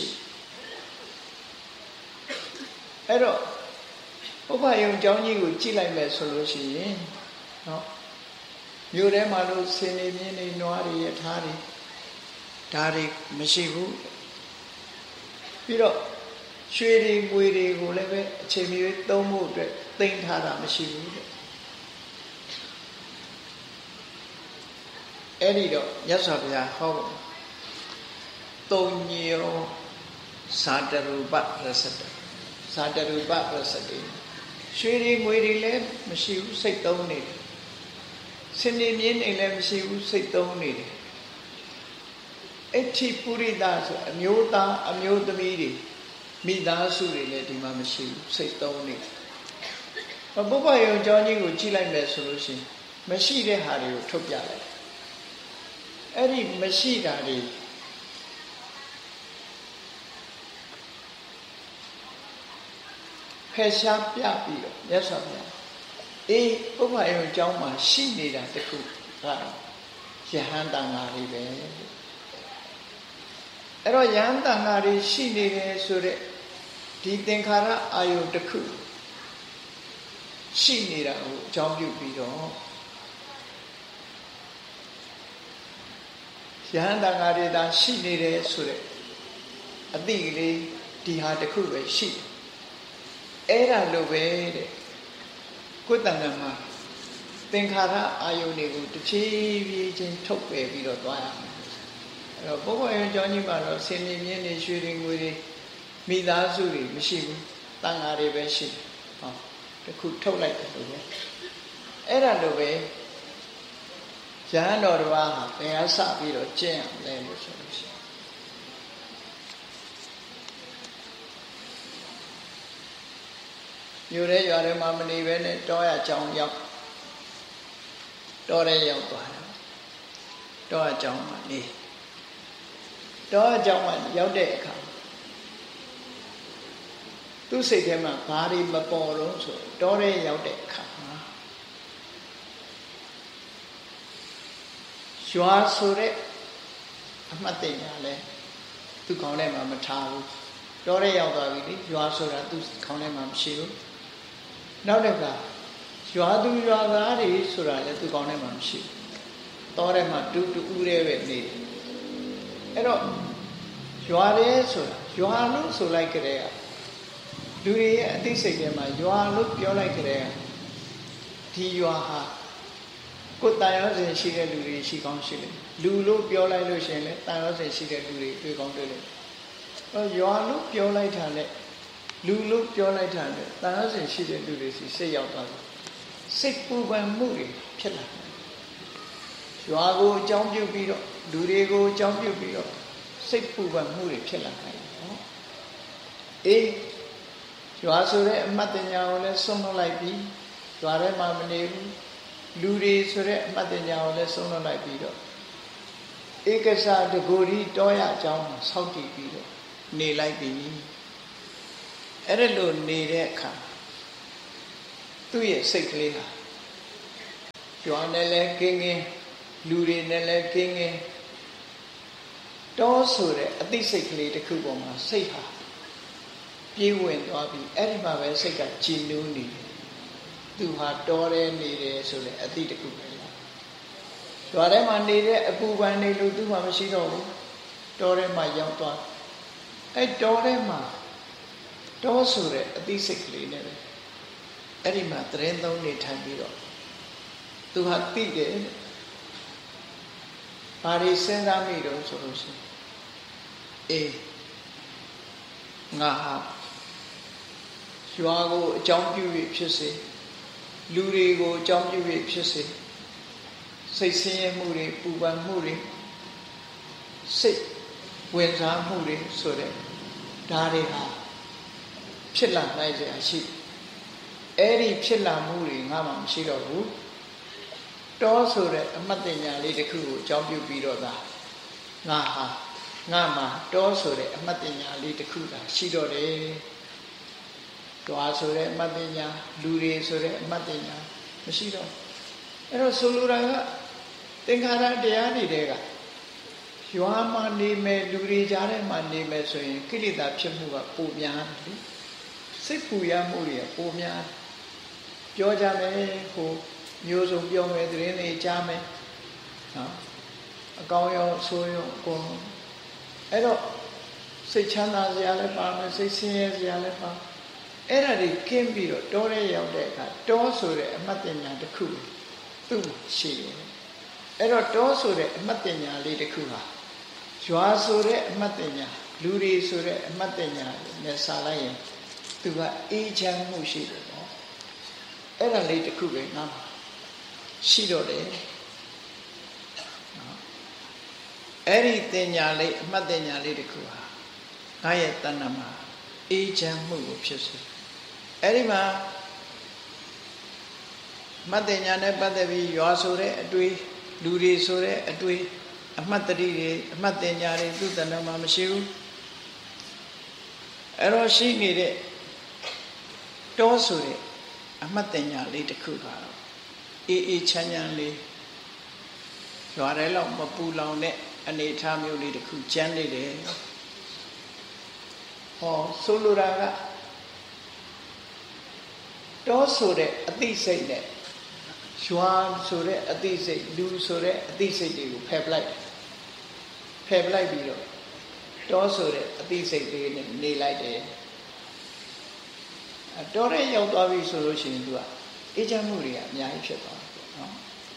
အဲ့တော့ဥပယုံကျောင်းကြီးကိုကြည့်လိုက်မယ်ဆိုလို့ရှိရင်နော်မြို့ထဲမှာလို့ဆင်းနေမြင်းနေနွားတွေယထာတွေဒါတွေမရှိဘူးပြီးတော့ရွှေတွေငွေတွေကိုလည်းပဲအချိန်မီသုံးဖို့အတွက်သိမ်းထားတာမရှိဘူးတဲ့အဲ့ဒီတော့မြတ်စွာဘုရားဟောသုံးညောဇာတရူပရစတဇာတရူပရစတေရွှေတွေငွေတွေလည်းမရှိဘူးစိတ်သုံးနေတယ်စင်နေမြင်းနေလည်းမရှိဘူးစိတ်သုံးနေတယ်အဋ္ဌိပုရိသဆိုအမျိုးသားအမျိုးသမီးတွေမိသားစုတွေလည်းဒီမှာမရှိဘူးစိတ်သုံးနေတယ်ပုပ္ပယုံကျောင်းကြီးကိုကြည့်လိုက်မယ်ဆိုလို့ရှိရင်မရှိတဲ့ဟာတွေကိုထုတ်ပြလိုက်အဲ့ဒီမရှိတာတွေဖယ်ရှားပြပြီးတော့မြတ်စွာဘုရားအေးပုပ္ပယုံကျောင်းမှာရှိနေတာတခုကယဟန်တန်ဃာတွေပဲအဲ့တော့ယဟန်တန်ဃာတွေရှိနေတယ်ဆိုတဲ့ဒီသင်္ခါရအာယုတခုရှိနေတာကိုအကြောင်းပြုပြီးတော့ယဟန်တန်ဃာတွေသာရှိနေတယ်ဆိုတဲ့အသိကလေးဒီဟာတခုပဲရှိတယ်အဲ့ဒါလိုပဲတဲ့ကိုယ်တဏ္ဍာမှာသင်္ခါရအာယုန်တွေကိုတစ်ဖြည်းဖြည်းချင်းထုတ်ပယ်ပြီးတော့သွားရမယ်အဲ့တော့ပုဂ္ဂိုလ်ရဲ့အကြောင်းကြီးမှာတော့ဆင်းနေမြင်းနေရွှေတွေငွေတွေမိသားစုတွေမရှိဘူးတန်ဃာတွေပဲရှိတယ်ဟောတခုထုတ်လိုက်တယ်လို့ပဲအဲ့ဒါလိုပဲယဟန်တော်တစ်ပါးဟာဘယ်ဟာစပြီးတော့ကျင့်ရမလဲလို့ဆိုလို့ရှိရင်မြို့ရဲရွာထဲမှာမနေပဲနဲ့တောရကျောင်းရောက်တောရဲရောက်သွားတယ်တောရကျောင်းမှာနေတောရကျောင်းမှာရောက်တဲ့အခါသူ့စိတ်ထဲမှာဘာတွေမပေါ်တော့ဆိုတောရဲရောက်တဲ့အခါမှာရွာဆိုတဲ့အမှတ်တညာလဲသူ့ခေါင်းထဲမှာမထားဘူးတောရဲရောက်သွားပြီလေရွာဆိုတာသူ့ခေါင်းထဲမှာမရှိဘူးနောက်တစ်ခါရွာသူရွာသားတွေဆိုတာလည်းသူကောင်းထဲမှာမရှိဘူးတောထဲမှာတူတူဦးရဲပဲနေတယ်အဲ့တော့ရွာရဲဆိုတာရွာလို့ဆိုလိုက်ကြတဲ့လူတွေရဲ့အသိစိတ်ထဲမှာရွာလို့ပြောလိုက်ကြတဲ့ဒီရွာဟာကိုယ်တန်ရောစင်ရှိတဲ့လူတွေရှိကောင်းရှိတယ်လူလို့ပြောလိုက်လို့ရှိရင်လည်းတန်ရောစင်ရှိတဲ့လူတွေတွေ့ကောင်းတွေ့တယ်အဲရွာလို့ပြောလိုက်တာနဲ့လူလို့ပြောလိုက်တာနဲ့တန်ရောစင်ရှိတဲ့လူတွေစီစိတ်ရောက်သွားတယ်စိတ်ပူပန်မှုတွေဖြစ်လာတယ်ရွာကိုအကြောင်းပြုပြီးတော့လူတွေကိုအကြောင်းပြုပြီးတော့စိတ်ပူပန်မှုတွေဖြစ်လာတယ်နော်အေးရွာဆိုတဲ့အမှတ်တညာကိုလည်းဆုံးလို့လိုက်ပြီးရွာထဲမှာမနေဘူးလူတွေဆိုတဲ့အမှတ်တညာကိုလည်းဆုံးလို့လိုက်ပြီးတော့ဧကစတကိုရီတောရအကြောင်းကိုစောင့်တည်ပြီးတော့နေလိုက်ပြီးအဲ့ဒါလိုနေတဲ့အခါသူ့ရဲ့စိတ်ကလေးဟာရွာနဲ့လည်းကင်းကင်းလူတွေနဲ့လည်းကင်းကင်းတောဆိုတဲ့အသိစိတ်ကလေးတစ်ခုပေါ်မှာစိတ်ဟာပြေးဝင်သွားပြီးအဲ့ဒီမှာပဲစိတ်ကကြည်နူးနေတယ်သူဟာတောထဲနေတယ်ဆိုတဲ့အသိတစ်ခုပဲလားရွာထဲမှာနေတဲ့အပူပန်နေလို့သူမှမရှိတော့ဘူးတောထဲမှာရောက်သွားအဲ့တောထဲမှာတောဆိုတဲ့အသိစိတ်ကလေးနဲ့ပဲအဲ့ဒီမှာသရင်သုံးနေထိုင်ပြီးတော့သူဟာသိတယ်ဘာတွေစဉ်းစားမိတော့ဆိုလို့ရှိရင်အေးငါဟာရွာကိုအကြောင်းပြု၍ဖြစ်စေလူတွေကိုအကြောင်းပြု၍ဖြစ်စေစိတ်ဆင်းရဲမှုတွေပူပန်မှုတွေစိတ်ဝင်စားမှုတွေဆိုတဲ့ဒါတွေဟာဖြစ်လာနိုင်ကြရှိအဲ့ဒီဖြစ်လာမှုတွေငါမှမရှိတော့ဘူးတောဆိုတဲ့အမှတ်တင်ညာလေးတစ်ခုကိုအကြောင်းပြုပြီးတော့သာငါဟာငါမှာတောဆိုတဲ့အမှတ်တင်ညာလေးတစ်ခုသာရှိတော့တယ်တွားဆိုတဲ့အမှတ်တင်ညာလူတွေဆိုတဲ့အမှတ်တင်ညာမရှိတော့အဲ့တော့ဆိုလိုတာကသင်္ခါရတရားတွေတဲကရွာမှာနေမယ်လူတွေကြားထဲမှာနေမယ်ဆိုရင်ကိလေသာဖြစ်မှုကပိုများတယ်စိတ်ပူရမှုတွေကပိုများပြောကြမယ်ဟိုမျိုးစုံပြောမယ်သတင်းတွေကြားမယ်နော်အကောင်းရောဆိုးရောအကုန်အဲ့တော့စိတ်ချမ်းသာစရာလည်းပါမယ်စိတ်ဆင်းရဲစရာလည်းပါအဲ့ဒါတွေကင်းပြီးတော့တောထဲရောက်တဲ့အခါတောဆိုတဲ့အမှတ်တင်ညာတစ်ခုသူ့ရှိတယ်အဲ့တော့တောဆိုတဲ့အမှတ်တင်ညာလေးတစ်ခုဟာရွာဆိုတဲ့အမှတ်တင်ညာလူတွေဆိုတဲ့အမှတ်တင်ညာနဲ့စာလိုက်ရင်သူကအေးချမ်းမှုရှိတယ်ပေါ့အဲ့ဒါလေးတစ်ခုပဲငါရှိတော့တယ်နော်အဲ့ဒီတင်ညာလေးအမှတ်တင်ညာလေးတစ်ခုဟာငါရဲ့တဏ္ဍာမှာအေးချမ်းမှုကိုဖြစ်စေအဲ့ဒီမှာမတ်တင်ညာနဲ့ပတ်သက်ပြီးရွာဆိုတဲ့အတွေ့လူတွေဆိုတဲ့အတွေ့အမှတ်တတိတွေအမှတ်တင်ညာတွေသူ့တဏ္ဍာမှာမရှိဘူးအဲ့တော့ရှိနေတဲ့တောဆိုတဲ့အမှတ်တင်ညာလေးတစ်ခုကတော့အေးအေးချမ်းချမ်းလေးရွာထဲလောက်မပူလောင်တဲ့အနေအထားမျိုးလေးတစ်ခုကျန်းနေတယ်ဟောဆိုလိုတာကတောဆိုတဲ့အသိစိတ်နဲ့ရွာဆိုတဲ့အသိစိတ်လူဆိုတဲ့အသိစိတ်တွေကိုဖယ်ပလိုက်ဖယ်ပလိုက်ပြီးတော့တောဆိုတဲ့အသိစိတ်လေးနဲ့နေလိုက်တယ်တောထဲရောက်သွားပြီဆိုလို့ရှိရင်သူကအေးချမ်းမှုတွေကအများကြီးဖြစ်သွားတယ်နော်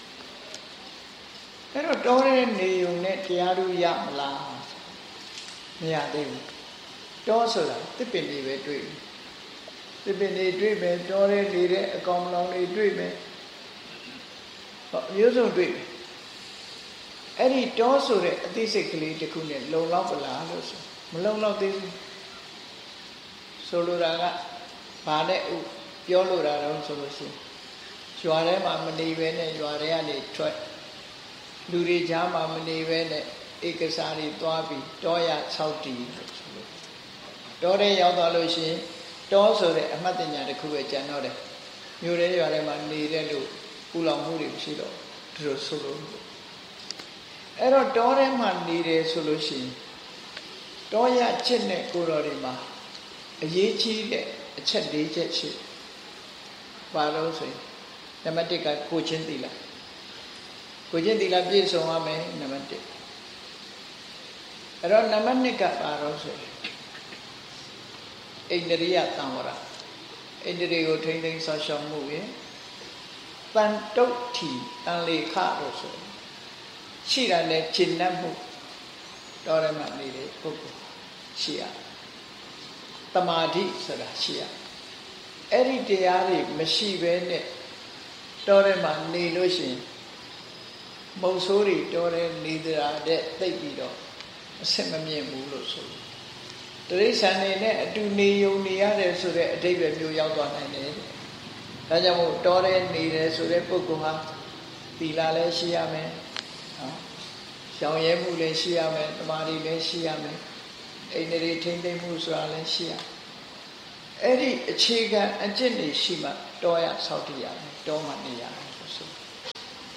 အဲ့တော့တောထဲနေုံနဲ့တရားဓုရမလားမရသေးဘူးတောဆိုတာတစ်ပင်တွေပဲတွေ့တစ်ပင်တွေတွေ့မယ်တောထဲနေတဲ့အကောင်လောင်တွေတွေ့မယ်ဟောမျိုးစုံတွေ့မယ်အဲ့ဒီတောဆိုတဲ့အသိစိတ်ကလေးတစ်ခုနဲ့လုံလောက်ပလားလို့ဆိုမလုံလောက်သေးဘူးဆိုလိုတာကဘာနဲ့ဥပြောလို့တာတော့ဆိုလို့ရှိရင်ရွာထဲမှာမနေဘဲနဲ့ရွာထဲကနေထွက်လူတွေကြားမှာမနေဘဲနဲ့ဧကစားတွေသွားပြီးတောရ၆တီလို့ဆိုလို့တောထဲရောက်သွားလို့ရှိရင်တောဆိုတဲ့အမှတ်တညာတစ်ခုပဲကျန်တော့တယ်မြို့ထဲရွာထဲမှာနေတဲ့လို့ပူလောင်မှုတွေမရှိတော့ဒီလိုဆိုလို့အဲ့တော့တောထဲမှာနေတယ်ဆိုလို့ရှိရင်တောရချစ်တဲ့ကိုတော်တွေမှာအရေးကြီးတဲ့အချက်၄ချက်ရှိပါလို့ဆိုရင်နံပါတ်၁ကကိုချင်းသီလကိုချင်းသီလပြည့်စုံရမယ်နံပါတ်၁အဲ့တော့နံပါတ်၂ကပါတော့ဆိုရင်ဣန္ဒြိယသံဝရဣန္ဒြေကိုထိမ့်သိမ်းဆောက်ရှောက်မှုရဲ့တန်တုတ်ထီတန်လေခလို့ဆိုရှိတာနဲ့ရှင်းနှံ့မှုတော်ရမှနေတဲ့ပုဂ္ဂိုလ်ရှိရတမာတိဆိုတာရှိရအဲ့ဒီတရားတွေမရှိဘဲနဲ့တော်ရမှနေလို့ရှိရင်မုံဆိုးတွေတော်ရဲနေတာတဲ့သိပ်ပြီးတော့အဆင်မမြင်ဘူးလို့ဆိုတရိษံနေနဲ့အတူနေယုံနေရတယ်ဆိုတဲ့အဓိပ္ပာယ်မျိုးရောက်သွားနိုင်တယ်ဒါကြောင့်မို့တော်ရဲနေတယ်ဆိုတဲ့ပုဂ္ဂိုလ်ဟာသီလလည်းရှိရမယ်နော်ရှောင်ရဲမှုလည်းရှိရမယ်တမာတိလည်းရှိရမယ်အိန္ဒြေထိမ့်သိမ့်မှုဆိုတာလည်းရှိရအဲ့ဒီအခြေခံအကျင့်တွေရှိမှတော်ရဆောက်တည်ရမယ်တော်မှနေရမယ်ဆို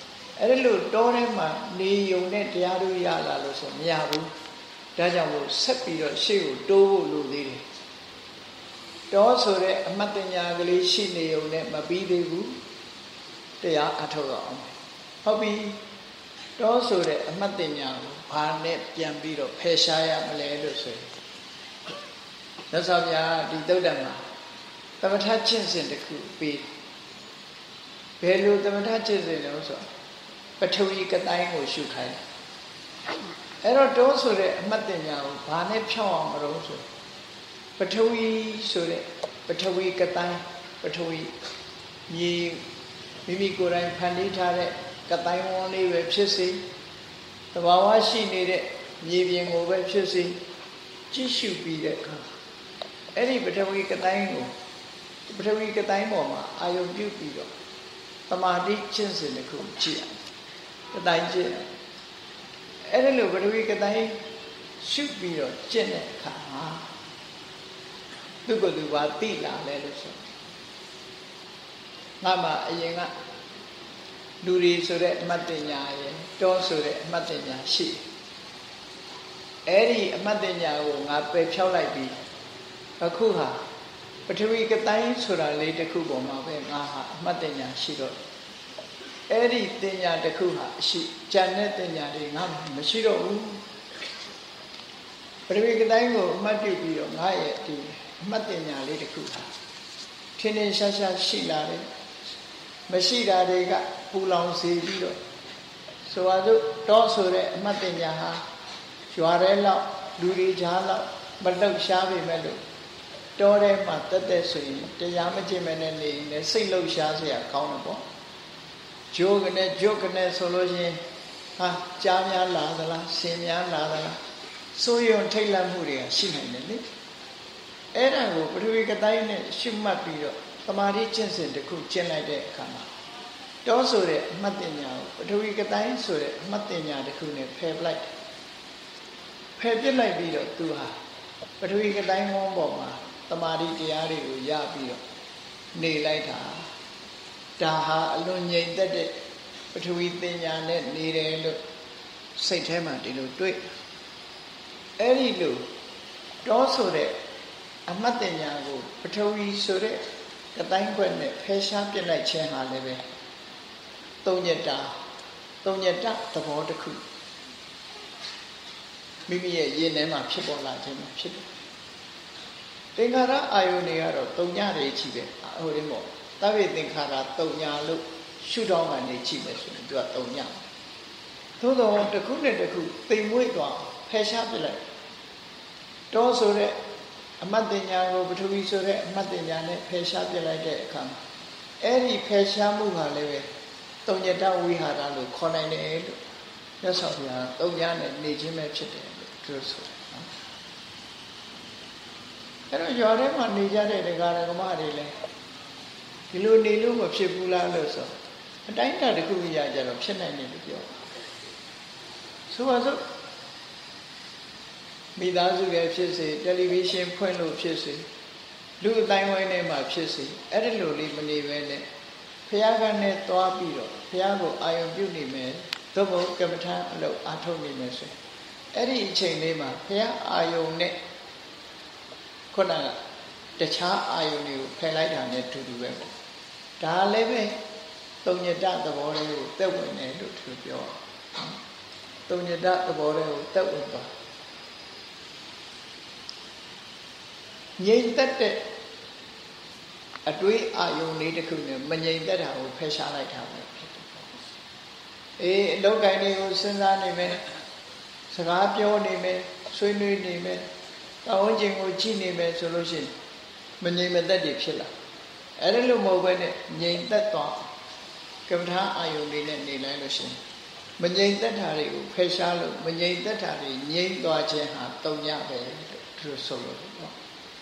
အဲ့ဒါလို့တောထဲမှာနေုံနဲ့တရားတို့ရလာလို့ဆိုမရဘူးဒါကြောင့်မို့ဆက်ပြီးတော့ရှေ့ကိုတိုးဖို့လိုသေးတယ်တောဆိုတဲ့အမတ်တညာကလေးရှိနေုံနဲ့မပြီးသေးဘူးတရားအထောက်အောင်ဟုတ်ပြီတောဆိုတဲ့အမတ်တညာကိုဘာနဲ့ပြန်ပြီးတော့ဖယ်ရှားရမလဲလို့ဆိုရင်မြတ်စွာဘုရားဒီသုဒ္ဓမှာသမထကျင့်စဉ်တစ်ခုပြီးဘယ်လိုသမထကျင့်စဉ်လဲဆိုတော့ပထဝီကတိုင်းကိုရှုခိုင်းအဲ့တော့တောဆိုတဲ့အမတ်တင်ညာကိုဘာနဲ့ဖြောင်းအောင်မလို့ဆိုပထဝီဆိုတဲ့ပထဝီကတိုင်းပထဝီမြေမိမိကိုယ်တိုင်ဖန်တီးထားတဲ့ကတိုင်းဝန်းလေးပဲဖြစ်စေသဘာဝရှိနေတဲ့မြေပြင်ကိုပဲဖြစ်စေကြည့်ရှုပြီးတဲ့အခါအဲ့ဒီပထဝီကတိုင်းကိုပထဝီကတိုင်းပေါ်မှာအာယုံပြုပြီးတော့သမာဓိကျင့်စဉ်တစ်ခုကြည့်ရကတိုင်းကျင့်အဲ့ဒါလို့ပထဝီကတိုင်းရှုပြီးတော့ကျင့်တဲ့အခါမှာသူကသူပါသိလာလဲလို့ဆိုငါမှအရင်ကလူတွေဆိုတဲ့အမတ်တင်ညာရယ်တောဆိုတဲ့အမတ်တင်ညာရှိအဲ့ဒီအမတ်တင်ညာကိုငါပယ်ဖြောက်လိုက်ပြီးအခုဟာပထဝီကတိုင်းဆိုတာလေးတစ်ခုပေါ်မှာပဲငါဟာအမတ်တင်ညာရှိတော့အဲ့ဒီတင်ညာတစ်ခုဟာရှိဉာဏ်နဲ့တင်ညာတွေငါမရှိတော့ဘူးပထဝီကတိုင်းကိုအမတ်ပြုပြီးတော့ငါရဲ့ဒီအမတ်တင်ညာလေးတစ်ခုဟာထင်းထင်းရှားရှားရှိလာတယ်မရှိတာတွေကပူလောင်စေပြီးတော့ဆိုပါစို့တောဆိုတဲ့အမတ်တင်ညာဟာရွာထဲလောက်လူတွေကြားလောက်မလှုပ်ရှားပေမဲ့လို့တောထဲမှာတက်တက်ဆိုရင်တရားမကျင့်မဲ့နဲ့နေရင်စိတ်လှုပ်ရှားเสียကောင်းတယ်ပေါ့ဂျိုးကနေဂျိုးကနေဆိုလို့ချင်းဟာကြားများလာသလားဆင်များလာသလားစိုးရုံထိတ်လန့်မှုတွေကရှိနိုင်တယ်လေအဲ့ဒါကိုပထဝီကတိုင်းနဲ့ရှုမှတ်ပြီးတော့သမာဓိကျင့်စဉ်တစ်ခုကျင့်လိုက်တဲ့အခါမှာတောဆိုတဲ့အမှတ်တင်ညာကိုပထဝီကတိုင်းဆိုတဲ့အမှတ်တင်ညာတစ်ခုနဲ့ဖယ်ပလိုက်ဖယ်ပြစ်လိုက်ပြီးတော့သူဟာပထဝီကတိုင်းဝန်းပေါ်မှာသမာဓိတရားတွေကိုရပြီးတော့နေလိုက်တာဒါဟာအလွန်ငြိမ်သက်တဲ့ပထဝီတင်ညာနဲ့နေတယ်လို့စိတ်ထဲမှာဒီလိုတွေ့အဲ့ဒီလိုတောဆိုတဲ့အမှတ်တင်ညာကိုပထဝီဆိုတဲ့ကတိုင်းခွက်နဲ့ဖယ်ရှားပြစ်လိုက်ခြင်းဟာလည်းပဲသုံးညတာသုံးညတာသဘောတစ်ခုမိမိရဲ့ရင်ထဲမှာဖြစ်ပေါ်လာခြင်းဖြစ်တယ်သင်္ခါရအာယုန်တွေကတော့သုံးညတွေချီပဲဟိုရင်းပေါ့သဗ္ဗေသင်္ခါရသုံးညလို့ရှုထောင်းကနေချီမယ်ဆိုရင်သူကသုံးညသို့တော့တစ်ခုနဲ့တစ်ခုသိမ်မွေ့သွားဖယ်ရှားပြလိုက်တောဆိုတဲ့အမတ်တင်ညာကိုပထဝီဆိုတဲ့အမတ်တင်ညာနဲ့ဖယ်ရှားပြလိုက်တဲ့အခါမှာအဲ့ဒီဖယ်ရှားမှုဟာလည်းပဲသုံးညတဝိဟာရလို့ခေါ်နိုင်တယ်လို့မြတ်စွာဘုရားသုံးညနဲ့နေခြင်းပဲဖြစ်တယ်လို့ပြောဆိုတယ်နော်အဲ့တော့ရွာထဲမှာနေကြတဲ့ဒကာဒကမတွေလည်းဒီလိုနေလို့မဖြစ်ဘူးလားလို့ဆိုအတိုင်းအတာတစ်ခုရကြတော့ဖြစ်နိုင်တယ်လို့ပြောဆိုပါစို့မိသားစုရဲ့ဖြစ်စေတယ်လီဗီရှင်းဖွင့်လို့ဖြစ်စေလူအတိုင်းဝိုင်းထဲမှာဖြစ်စေအဲ့ဒီလိုလေးမနေပဲနဲ့ဘုရားကနဲ့သွားပြီးတော့ဘုရားကိုအာရုံပြုနေမယ်သို့မဟုတ်ကမ္မထာအလုပ်အားထုတ်နေမယ်ဆိုအဲ့ဒီအချိန်လေးမှာဘုရားအာရုံနဲ့ခုနကတခြားအာယုန်တွေကိုဖယ်လိုက်တာနဲ့တူတူပဲပေါ့ဒါလည်းပဲသုံးညတသဘောလေးကိုတက်ဝင်တယ်လို့သူပြောသုံးညတသဘောလေးကိုတက်ဝင်သွားငြိမ်သက်တဲ့အတွေးအာယုန်လေးတစ်ခုနဲ့မငြိမ်သက်တာကိုဖယ်ရှားလိုက်တာပဲဖြစ်တယ်ပေါ့အေးအလောက်ကိုင်းလေးကိုစဉ်းစားနေမယ်စကားပြောနေမယ်ဆွေးနွေးနေမယ်တောင်းကျင်ကိုကြည့်နေမယ်ဆိုလို့ရှိရင်မငြိမ်မသက်တွေဖြစ်လာအဲ့ဒါလို့မဟုတ်ဘဲနဲ့ငြိမ်သက်သွားကမ္မထာအာယုန်လေးနဲ့နေလိုက်လို့ရှိရင်မငြိမ်သက်တာတွေကိုဖယ်ရှားလို့မငြိမ်သက်တာတွေငြိမ်သွားခြင်းဟာတုံညပဲလို့သူဆိုလို့ပေါ့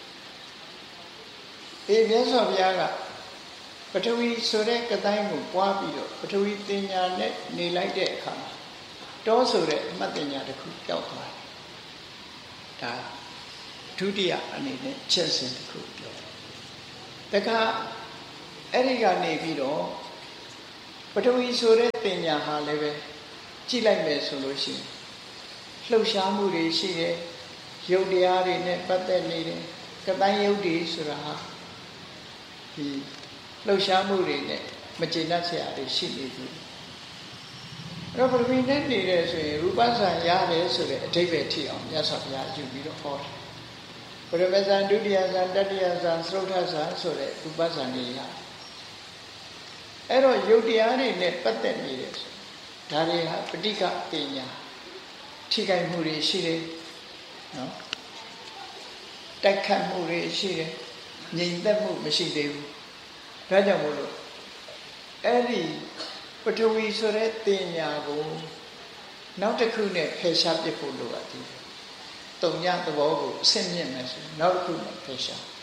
အေးမြတ်စွာဘုရားကပထဝီဆိုတဲ့ကတိုင်းကိုပွားပြီးတော့ပထဝီတင်ညာနဲ့နေလိုက်တဲ့အခါမှာတောဆိုတဲ့အမှတ်တင်ညာတစ်ခုကြောက်သွားတယ်ဒါဒုတိယအနေနဲ့ချက်စဉ်တစ်ခုပြောတခါအဲ့ဒီကနေပြီးတော့ပထဝီဆိုတဲ့တင်ညာဟာလည်းပဲကြည့်လိုက်မယ်ဆိုလို့ရှိရင်လှုပ်ရှားမှုတွေရှိတယ်ရုပ်တရားတွေနဲ့ပတ်သက်နေတယ်ကတိုင်းရုပ်တွေဆိုတာဟာဒီလှုပ်ရှားမှုတွေနဲ့မကျေနပ်စရာတွေရှိနေပြီအဲ့တော့ပထဝီနဲ့နေတယ်ဆိုရင်ရူပဇာန်ရတယ်ဆိုတဲ့အဓိပ္ပာယ်ထိအောင်မြတ်စွာဘုရားယူပြီးတော့ဟောတယ်ပရမဇန်ဒုတိယဇန်တတိယဇန်သရုတ်ထဇန်ဆိုတဲ့ရူပဇာန်တွေရတယ်အဲ့တော့ယုတ်တရားတွေနဲ့ပတ်သက်နေတယ်ဆိုဒါတွေဟာပဋိက္ခပညာထိခိုက်မှုတွေရှိတယ်နော်တိုက်ခတ်မှုတွေရှိတယ်ငြိမ်သက်မှုမရှိသေးဘူးဒါကြောင့်မို့လို့အဲ့ဒီပထဝီဆိုတဲ့တင်ညာကိုနောက်တစ်ခုနဲ့ဖယ်ရှားပစ်ဖို့လိုအပ်တယ်တုံညသဘောကိုအဆင့်မြင့်မယ်ဆိုနောက်တစ်ခုနဲ့ဖယ်ရှား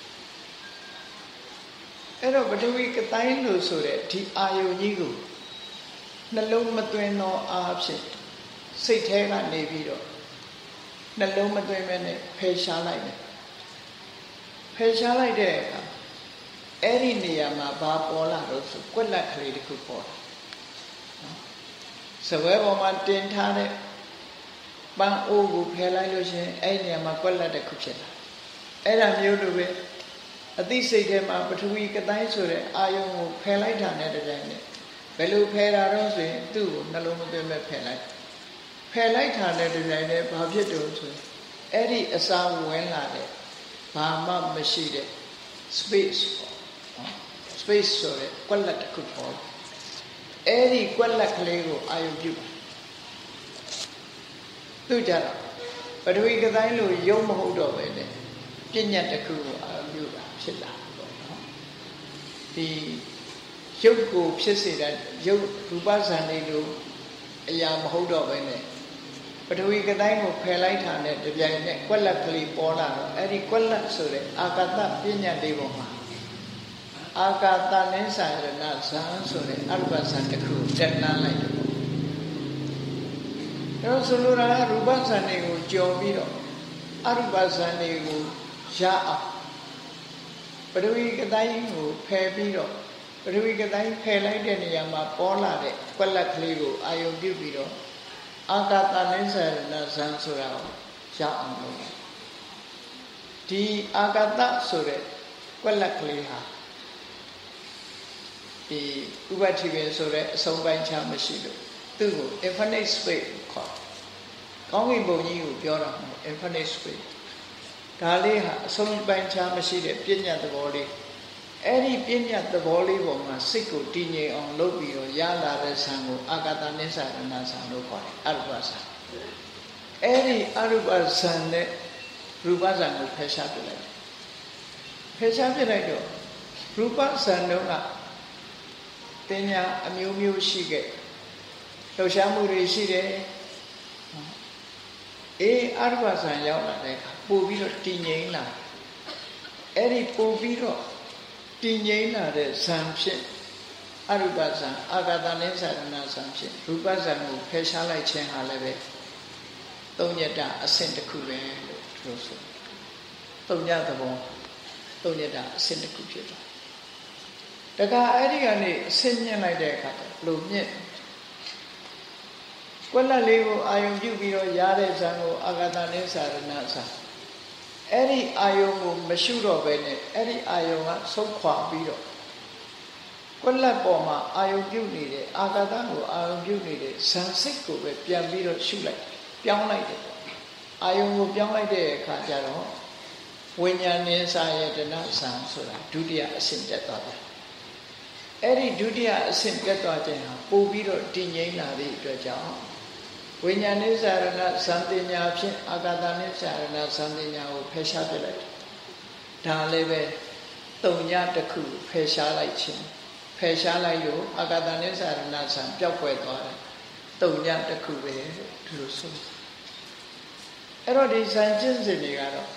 အဲ့တော့ပထဝီကတိုင်းလို့ဆိုတဲ့ဒီအာယုန်ကြီးကိုနှလုံးမသွင်းသောအားဖြင့်စိတ်ထဲကနေပြီးတော့နှလုံးမသွင်းမဲနဲ့ဖယ်ရှားလိုက်တယ်ဖယ်ရှားလိုက်တဲ့အခါအဲ့ဒီနေရာမှာဘာပေါ်လာတော့ဆိုကွက်လက်ကလေးတစ်ခုပေါ်လာနော်စပွဲပေါ်မှာတင်ထားတဲ့ပန်းအိုးကိုဖယ်လိုက်လို့ရှိရင်အဲ့ဒီနေရာမှာကွက်လက်တစ်ခုဖြစ်လာအဲ့ဒါမျိုးလိုပဲအသိစိတ်ထဲမှာပထဝီကတိုင်းဆိုတဲ့အာယုံကိုဖယ်လိုက်တာနဲ့တပြိုင်နက်ဘယ်လိုဖယ်တာတော့ဆိုရင်သူ့ကိုနှလုံးမသွင်းမဲ့ဖယ်လိုက်ဖယ်လိုက်တာနဲ့တပြိုင်နက်ဘာဖြစ်တော့ဆိုရင်အဲ့ဒီအစာဝင်လာတဲ့ဘာမှမရှိတဲ့ space ပေါ့ space ဆိုတဲ့ကွက်လက်တစ်ခုပေါ်အဲ့ဒီကွက်လက်ကလေးကိုအာယုံပြုသူကြတော့ပထဝီကတိုင်းလို့ယုံမဟုတ်တော့ပဲနဲ့ပညာတစ်ခုကိုအာယုံပြုတာဖြစ်လာပေါ့နော်ဒီရုပ်ကိုဖြစ်စေတဲ့ရုပ်ရူပဇာန်လေးလို့အရာမဟုတ်တော့ပဲနဲ့ပထဝီကတိုင်းကိုဖယ်လိုက်တာနဲ့တပြိုင်နက်ကွက်လက်ကလေးပေါ်လာတော့အဲ့ဒီကွက်လက်ဆိုတဲ့အာကာသပညာလေးပေါ်မှာအာကာသနိစ္စရဏဇာန်ဆိုတဲ့အရူပဇာန်တစ်ခုတက်လှမ်းလိုက်တယ်ပေါ့အဲတော့ဆိုလိုတာကရူပဇာန်တွေကိုကြော်ပြီးတော့အရူပဇာန်တွေကိုရအောင်ပထဝီကတိုင်းကိုဖယ်ပြီးတော့ပထဝီကတိုင်းဖယ်လိုက်တဲ့နေရာမှာပေါ်လာတဲ့ကွက်လက်ကလေးကိုအာယုံပြုပြီးတော့အာကာသနိစ္စရဏဇာန်ဆိုတာကိုရအောင်လုပ်တယ်ဒီအာကာသဆိုတဲ့ကွက်လက်ကလေးဟာဒီဥပတိပင်ဆိုတဲ့အဆုံးပိုင်းခြားမရှိလို့သူ့ကို infinite space ခေါ်ကောင်းကင်ဘုံကြီးကိုပြောတာမဟုတ် infinite space ဒါလေးဟာအဆုံးပိုင်းခြားမရှိတဲ့ပညာသဘောလေးအဲ့ဒီပညာသဘောလေးပေါ်မှာစိတ်ကိုတည်ငြိမ်အောင်လုပ်ပြီးတော့ရလာတဲ့ဇာန်ကိုအာကာသနိစ္စရဏဇာန်လို့ခေါ်တယ်အရူပဇာန်အဲ့ဒီအရူပဇာန်နဲ့ရူပဇာန်ကိုဖယ်ရှားပြလိုက်ဖယ်ရှားပြလိုက်တော့ရူပဇာန်တော့ကတင်ညာအမျိုးမျိုးရှိခဲ့လှုပ်ရှားမှုတွေရှိတယ်အေးအရူပဇာန်ရောက်လာတဲ့အခါပို့ပြီးတော့တည်ငြိမ်လာအဲ့ဒီပို့ပြီးတော့တည်ငြိမ်လာတဲ့ဇံဖြစ်အရူပဇံအာဂတနိစ္စရဏဇံဖြစ်ရူပဇံကိုဖယ်ရှားလိုက်ခြင်းဟာလည်းပဲသုံးညတအဆင့်တစ်ခုပဲလို့ပြောဆိုသုံးညသဘောသုံးညတအဆင့်တစ်ခုဖြစ်သွားတခါအဲ့ဒီကနေအဆင့်မြင့်လိုက်တဲ့အခါကျလို့မြင့်ကွက်လက်လေးကိုအာယုံပြုပြီးတော့ရတဲ့ဇံကိုအာဂတနိစ္စရဏဇံအဲ့ဒီအာယုံကိုမရှုတော့ပဲနဲ့အဲ့ဒီအာယုံကဆုံးခွာပြီးတော့ကွက်လက်ပေါ်မှာအာယုံပြုတ်နေတဲ့အာကာသကိုအာယုံပြုတ်နေတဲ့ဇန်စိတ်ကိုပဲပြန်ပြီးတော့ရှုလိုက်ပြောင်းလိုက်တယ်ပေါ့အာယုံကိုပြောင်းလိုက်တဲ့အခါကျတော့ဝိညာဉ်နဲ့စာယတနာဇန်ဆိုတာဒုတိယအဆင့်တက်သွားတယ်အဲ့ဒီဒုတိယအဆင့်တက်သွားခြင်းဟာပို့ပြီးတော့တည်ငြိမ်လာသည့်အတွက်ကြောင့်ဝိညာဉ်နိစ္စရဏဇန်တင်ညာဖြင့်အာကာသနိစ္စရဏဇန်တင်ညာကိုဖယ်ရှားပြလိုက်တယ်ဒါလည်းပဲတုံညတစ်ခုဖယ်ရှားလိုက်ခြင်းဖယ်ရှားလိုက်လို့အာကာသနိစ္စရဏဇန်ပျောက်ကွယ်သွားတယ်တုံညတစ်ခုပဲဒီလိုဆိုအဲ့တော့ဒီဇန်ကျင့်စဉ်တွေကတော့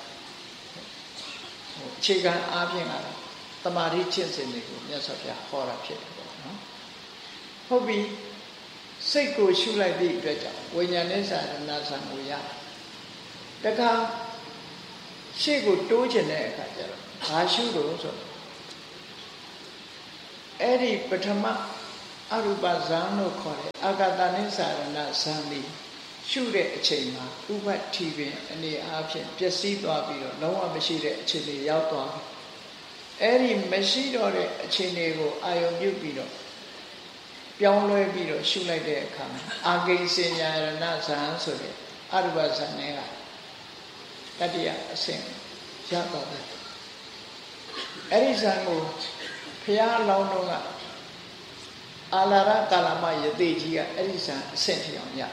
အခြေခံအားဖြင့်ကတော့တမာတိကျင့်စဉ်တွေကိုမြတ်စွာဘုရားဟောတာဖြစ်တယ်ပေါ့နော်ဟုတ်ပြီစိတ်ကိုရှုလိုက်သည့်အတွက်ကြောင့်ဝိညာဉ်နဲ့စာရဏဇံကိုရတခါရှေ့ကိုတိုးချင်တဲ့အခါကျတော့ဘာရှုလို့ဆိုတော့အဲ့ဒီပထမအရူပဇံလို့ခေါ်တယ်အာဂတနိစာရဏဇံဒီရှုတဲ့အချိန်မှာဥပ္ပတ္တိပင်အနေအားဖြင့်ပျက်စီးသွားပြီးတော့လုံးဝမရှိတဲ့အခြေအနေရောက်သွားပြီအဲ့ဒီမရှိတော့တဲ့အခြေအနေကိုအာယုံပြုပြီးတော့ပြောင်းလဲပြီးတော့ရှုလိုက်တဲ့အခါမှာအာဂိဉ္စညာရဏဇံဆိုတဲ့အရူပဇံနဲ့ကတတိယအဆင့်ရသွားတယ်အဲ့ဒီဇံကိုဘုရားအလောင်းတော်ကအာလာရကာလမယတိကြီးကအဲ့ဒီဇံအဆင့်ထိအောင်ရ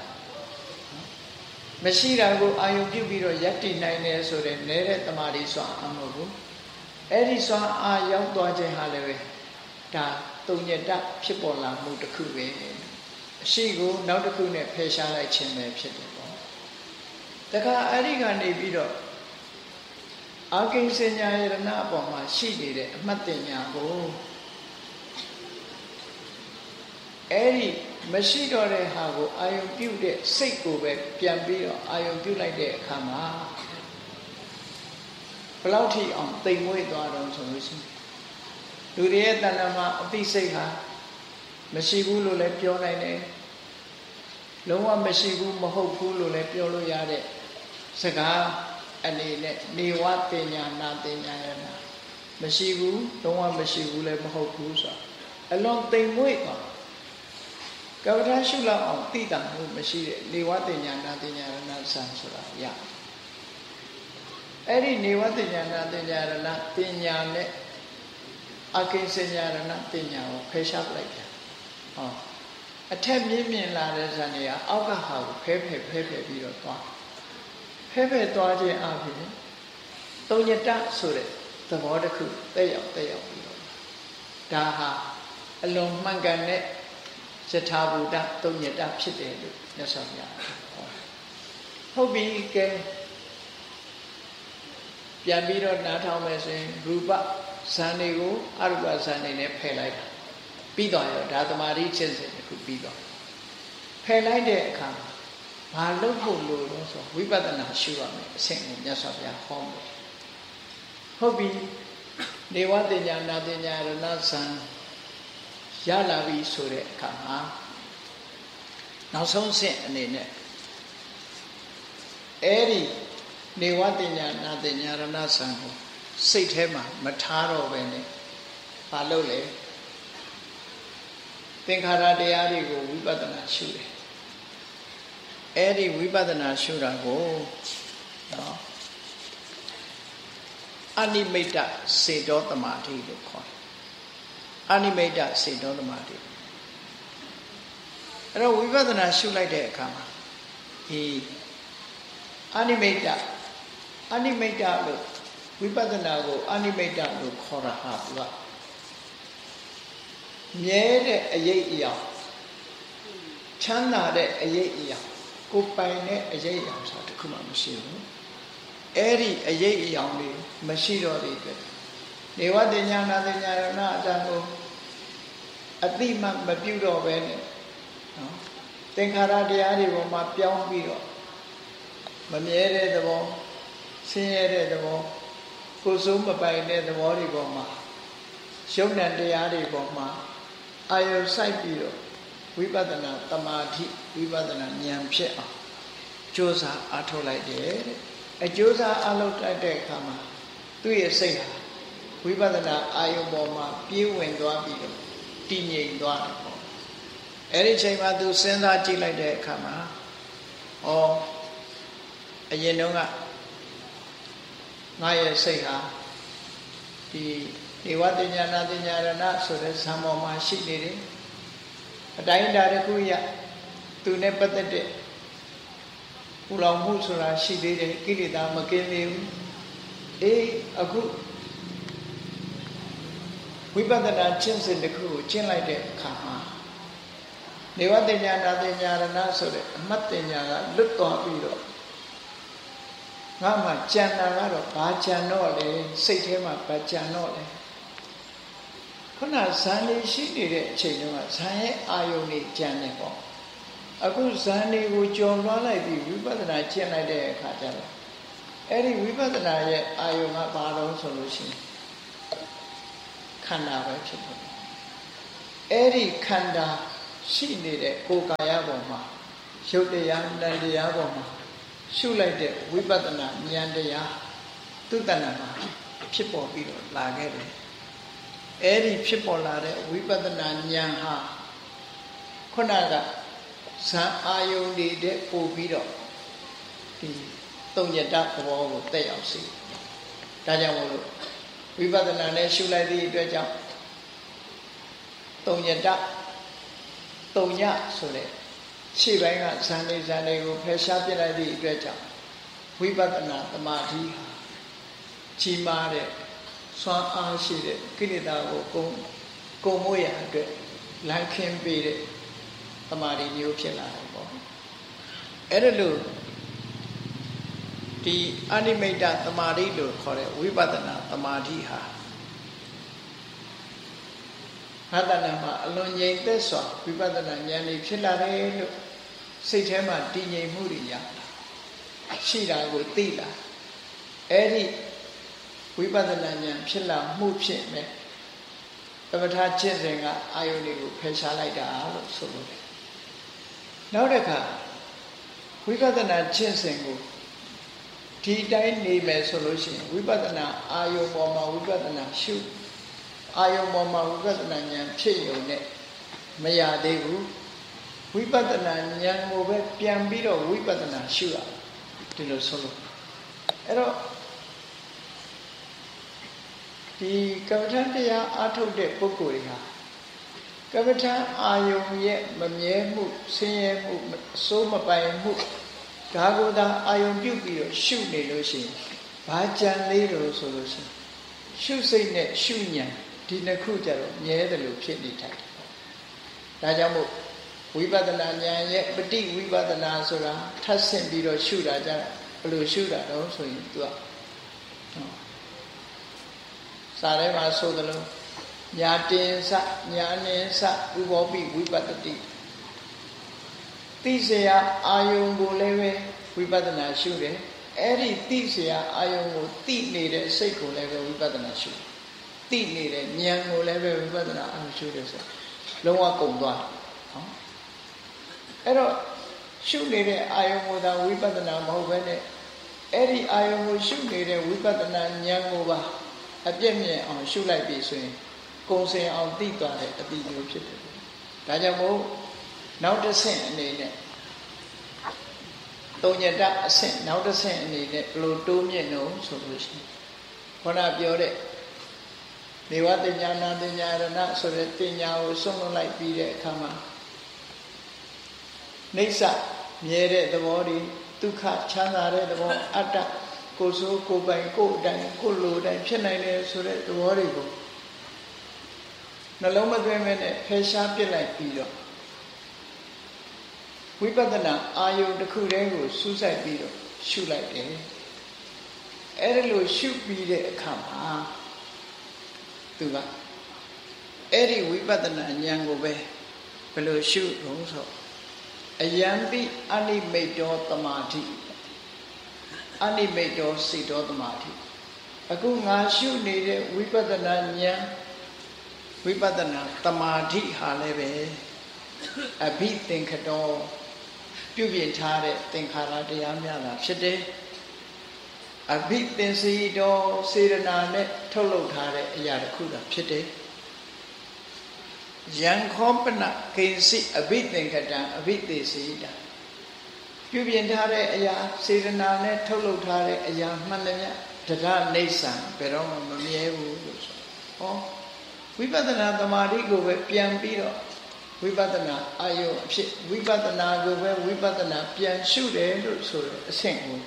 မရှိတာကိုအာယုံပြုပြီးတော့ယက်တည်နိုင်တယ်ဆိုတဲ့နေတဲ့တမာတိစွမ်းအမဟုတ်ဘူးအဲ့ဒီစွမ်းအားရောက်သွားခြင်းဟာလည်းပဲဒါတုံညတဖြစ်ပေါ်လာမှုတစ်ခုပဲအရှိကိုနောက်တစ်ခုနဲ့ဖယ်ရှားလိုက်ခြင်းပဲဖြစ်တယ်ပေါ့တခါအဲ့ဒီကနေပြီးတော့အာဂိဉ္စညာယရဏအပေါ်မှာရှိနေတဲ့အမှတ်တင်ညာကိုအဲ့ဒီမရှိတော့တဲ့ဟာကိုအာယုံပြုတဲ့စိတ်ကိုပဲပြန်ပြီးတော့အာယုံပြုလိုက်တဲ့အခါမှာဘယ်လောက်ထိအောင်တိမ်မွေ့သွားတော့ဆိုလို့ရှိရင်လူတွေရဲ့တဏ္ဍာမှာအသိစိတ်ဟာမရှိဘူးလို့လည်းပြောနိုင်တယ်လုံးဝမရှိဘူးမဟုတ်ဘူးလို့လည်းပြောလို့ရတဲ့စကားအနေနဲ့နေဝတင်ညာနာတင်ညာရနာမရှိဘူးလုံးဝမရှိဘူးလည်းမဟုတ်ဘူးဆိုတော့အလွန်တိမ်မွေ့သွားကပ္ပဋ္ဌရှုလောက်အောင်သိတာမှုမရှိတဲ့နေဝတင်ညာနာတင်ညာရဏဆံဆိုတာရအဲ့ဒီနေဝတင်ညာနာတင်ညာရဏတင်ညာနဲ့အကိဉ္စညာရဏတင်ညာကိုဖယ်ရှားပလိုက်ပြန်ဟောအထက်မြင့်မြင့်လာတဲ့ဇာနေကအောက်ကဟာကိုဖဲဖဲဖဲဖဲပြီးတော့သွားဖဲဖဲသွားခြင်းအပြင်သုံးညတဆိုတဲ့သဘောတစ်ခုတက်ရောက်တက်ရောက်ပြီးတော့ဒါဟာအလွန်မှန်ကန်တဲ့ယထာဘူတသုံးညတဖြစ်တယ်လို့မြတ်စွာဘုရားဟောဟုတ်ပြီကဲပြန်ပြီးတော့နားထောင်မယ်ဆိုရင်ရူပဇာနေကိုအရူပဇာနေနဲ့ဖယ်လိုက်တာပြီးတော့ရောဒါသမာဓိချင်းစဉ်တစ်ခုပြီးတော့ဖယ်လိုက်တဲ့အခါမှာဘာလုပ်ဖို့လို့လဲဆိုဝိပဿနာရှုရမယ်အဆင့်ကိုမြတ်စွာဘုရားဟောမယ်ဟုတ်ပြီနေဝတင်ညာနာတင်ညာရဏဇံရလာပြီဆိုတဲ့အခါမှာနောက်ဆုံးဆင့်အနေနဲ့အဲ့ဒီနေဝတင်ညာနာတင်ညာရဏဇံကိုစိတ်ထဲမှာမထားတော့ပဲနဲ့ဘာလုပ်လဲသင်္ခါရတရားတွေကိုဝိပဿနာရှုတယ်အဲ့ဒီဝိပဿနာရှုတာကိုနော်အနိမိတ်တစေတောသမာဓိလို့ခေါ်တယ်အနိမိတ်တစေတောသမာဓိအဲ့တော့ဝိပဿနာရှုလိုက်တဲ့အခါမှာဒီအနိမိတ်တအနိမိတ်တလို့ဝိပဿနာကိုအနိမိတ်တလို့ခေါ်တာဟာသူကမြဲတဲ့အရေးအယောင်ချမ်းသာတဲ့အရေးအယောင်ကိုပိုင်တဲ့အရေးအယောင်ဆိုတာတခုမှမရှိဘူးအဲ့ဒီအရေးအယောင်တွေမရှိတော့တဲ့အတွက်နေဝတ္တညာနာတညာရဏအတန်ကိုအတိမမပြုတော့ပဲနဲ့နော်သင်္ခါရတရားတွေပေါ်မှာပြောင်းပြီးတော့မမြဲတဲ့သဘောဆင်းရဲတဲ့သဘောကိုယ်စိုးမပိုင်တဲ့သဘောတွေပေါ်မှာယုံနဲ့တရားတွေပေါ်မှာအာယုစိုက်ပြီးတော့ဝိပဿနာတမာတိဝိပဿနာဉာဏ်ဖြစ်အောင်ကြိုးစားအားထုတ်လိုက်တယ်အကျိုးစားအလုပ်တိုက်တဲ့အခါမှာသူ့ရဲ့စိတ်ဟာဝိပဿနာအာယုပေါ်မှာပြေးဝင်သွားပြီးတော့တည်ငြိမ်သွားတယ်ပေါ့အဲ့ဒီချိန်မှာသူစဉ်းစားကြည့်လိုက်တဲ့အခါမှာဩအရင်တုန်းကငါရဲ့စိတ်ဟာဒီနေဝတ္တညာနာတညာရဏဆိုတဲ့ဇံပေါ်မှာရှိနေတယ်အတိုင်းအတာတစ်ခုရသူနဲ့ပတ်သက်တဲ့ပူလောင်မှုဆိုတာရှိသေးတယ်ကိလေသာမကင်းသေးဘူးအေးအခုဝိပဿနာကျင့်စဉ်တစ်ခုကိုကျင့်လိုက်တဲ့အခါမှာနေဝတ္တညာနာတညာရဏဆိုတဲ့အမှတ်တညာကလွတ်သွားပြီးတော့ငါမှကြံတာကတော့ဘာကြံတော့လဲစိတ်ထဲမှာဘာကြံတော့လဲခုနဇန်လေးရှိနေတဲ့အချိန်တုန်းကဇန်ရဲ့အာယုန်တွေကြံနေပေါ့အခုဇန်တွေကိုကြော်လွှားလိုက်ပြီးဝိပဿနာကျင့်လိုက်တဲ့အခါကျတော့အဲ့ဒီဝိပဿနာရဲ့အာယုန်ကဘာလို့ဆိုလို့ရှိရင်ခန္ဓာပဲဖြစ်တယ်ခအဲ့ဒီခန္ဓာရှိနေတဲ့ကိုယ်ကာယပေါ်မှာရုပ်တရားနံတရားပေါ်မှာရှုလိုက်တဲ့ဝိပဿနာဉာဏ်တရားသူတဏ္ဍာမှာဖြစ်ပေါ်ပြီးတော့လာခဲ့တယ်အဲ့ဒီဖြစ်ပေါ်လာတဲ့ဝိပဿနာဉာဏ်ဟာခုနကဇံအာယုန်တွေတဲ့ပို့ပြီးတော့ဒီသုံးညတသဘောကိုတက်ရောက်စေဒါကြောင့်မို့လို့ဝိပဿနာနဲ့ရှုလိုက်သည့်အတွက်ကြောင့်သုံးညတသုံးညဆိုတဲ့ခြေပိုင်းကဇန်လေးဇန်လေးကိုဖယ်ရှားပြလိုက်သည့်အတွက်ကြောင့်ဝိပဿနာသမာဓိဟာကြီးမားတဲ့စွမ်းအားရှိတဲ့ကိလေသာကိုကုန်ကုန်မို့ရအတွက်လမ်းခင်းပေးတဲ့သမာဓိမျိုးဖြစ်လာတယ်ပေါ့အဲ့ဒါလို့ဒီအနိမိတ်တသမာဓိလို့ခေါ်တဲ့ဝိပဿနာသမာဓိဟာဟာတဏမှာအလွန်ငြိမ်သက်စွာဝိပဿနာဉာဏ်လေးဖြစ်လာတယ်လို့စိတ်ထဲမှာတည်ငြိမ်မှုတွေရရှိတာကိုသိလာအဲ့ဒီဝိပဿနာဉာဏ်ဖြစ်လာမှုဖြစ်မဲ့သမထကျင့်စဉ်ကအာယုန်တွေကိုဖယ်ရှားလိုက်တာလို့ဆိုလို့တယ်နောက်တစ်ခါဝိပဿနာကျင့်စဉ်ကိုဒီတိုင်းနေမယ်ဆိုလို့ရှိရင်ဝိပဿနာအာယုန်ပေါ်မှာဝိပဿနာရှုအာယုန်ပေါ်မှာဝိပဿနာဉာဏ်ဖြစ်ရုံနဲ့မရသေးဘူးဝိပဿနာဉာဏ်ကိုပဲပြန်ပြီးတော့ဝိပဿနာရှုရဒီလိုဆိုလို့အဲ့တော့ဒီကမ္မထတရားအားထုတ်တဲ့ပုဂ္ဂိုလ်တွေဟာကမ္မထအာယုန်ရဲ့မမြဲမှုဆင်းရဲမှုအစိုးမပိုင်မှုဒါကိုသာအာယုန်ပြုပြီးတော့ရှုနေလို့ရှိရင်ဘာကြံသေးလို့ဆိုလို့ရှိရင်ရှုစိတ်နဲ့ရှုဉာဏ်ဒီနှစ်ခုကြတော့မြဲတယ်လို့ဖြစ်နေတယ်ဒါကြောင့်မို့ဝိပဿနာဉာဏ်ရဲ့ပฏิဝိပဿနာဆိုတာထပ်ဆင့်ပြီးတော့ရှုတာကြတာဘယ်လိုရှုတာတော့ဆိုရင် तू ကစာထဲမှာဆိုသလိုညာတင်စညာနင်စဥဘောပိဝိပတ္တိသိเสียအာယုံကိုလည်းပဲဝိပဿနာရှုတယ်အဲ့ဒီသိเสียအာယုံကိုသိနေတဲ့စိတ်ကိုလည်းပဲဝိပဿနာရှုသိနေတဲ့ဉာဏ်ကိုလည်းပဲဝိပဿနာအာရှုတယ်ဆိုလုံးဝကုန်သွားနော်အဲ့တော့ရှုနေတဲ့အာယုံကိုသာဝိပဿနာမဟုတ်ဘဲနဲ့အဲ့ဒီအာယုံကိုရှုနေတဲ့ဝိပဿနာဉာဏ်ကိုပါအပြည့်မြင်အောင်ရှုလိုက်ပြီဆိုရင်ကုံစင်အောင်သိသွားတဲ့အတိမျိုးဖြစ်တယ်ဒါကြောင့်မို့နောက်တစ်ဆင့်အနေနဲ့သုံးညတအဆင့်နောက်တစ်ဆင့်အနေနဲ့ဘယ်လိုတိုးမြင့်လို့ဆိုလို့ရှိရင်ခေါင်းကပြောတဲ့နေဝတဉာဏတဉာရဏဆိုတဲ့ပညာကိုစွန့်လွတ်လိုက်ပြီးတဲ့အခါမှာနိစ္စမြဲတဲ့သဘောတွေဒုက္ခချမ်းသာတဲ့သဘောအတ္တကိုယ်ဆိုးကိုယ်ပိုင်ကိုယ်အတိုင်းကိုယ်လိုတိုင်းဖြစ်နိုင်တယ်ဆိုတဲ့သဘောတွေကိုနှလုံးမသွင်းမဲနဲ့ဖယ်ရှားပြစ်လိုက်ပြီးတော့ဝိပဿနာအာယုန်တစ်ခုတည်းကိုစူးစိုက်ပြီးတော့ရှုလိုက်တယ်အဲ့ဒါလို့ရှုပြီးတဲ့အခါမှာသူကအဲ့ဒီဝိပဿနာဉာဏ်ကိုပဲဘယ်လိုရှုလို့ဆိုအယံပိအနိမိတ်တောသမာဓိအနိမိတ်တောစိတ်တောသမာဓိအခုငါရှုနေတဲ့ဝိပဿနာဉာဏ်ဝိပဿနာသမာဓိဟာလည်းပဲအဘိသင်္ခတောပြုပြင်ထားတဲ့သင်္ခါရတရားများတာဖြစ်တယ်အဘိသင်္စီတောစေရနာနဲ့ထုတ်လုပ်ထားတဲ့အရာတစ်ခုသာဖြစ်တယ်ယံခောပနကိဉ္စီအဘိသင်္ခတံအဘိသေစီတာပြုပြင်ထားတဲ့အရာစေရနာနဲ့ထုတ်လုပ်ထားတဲ့အရာမှန်တယ်မြတ်တရားနေဆံဘယ်တော့မှမမြဲဘူးလို့ဆိုဟောဝိပဿနာသမာဓိကိုပဲပြန်ပြီးတော့ဝိပဿနာအာယုအဖြစ်ဝိပဿနာကိုပဲဝိပဿနာပြန်ရှုတယ်လို့ဆိုတော့အဆင့်ကို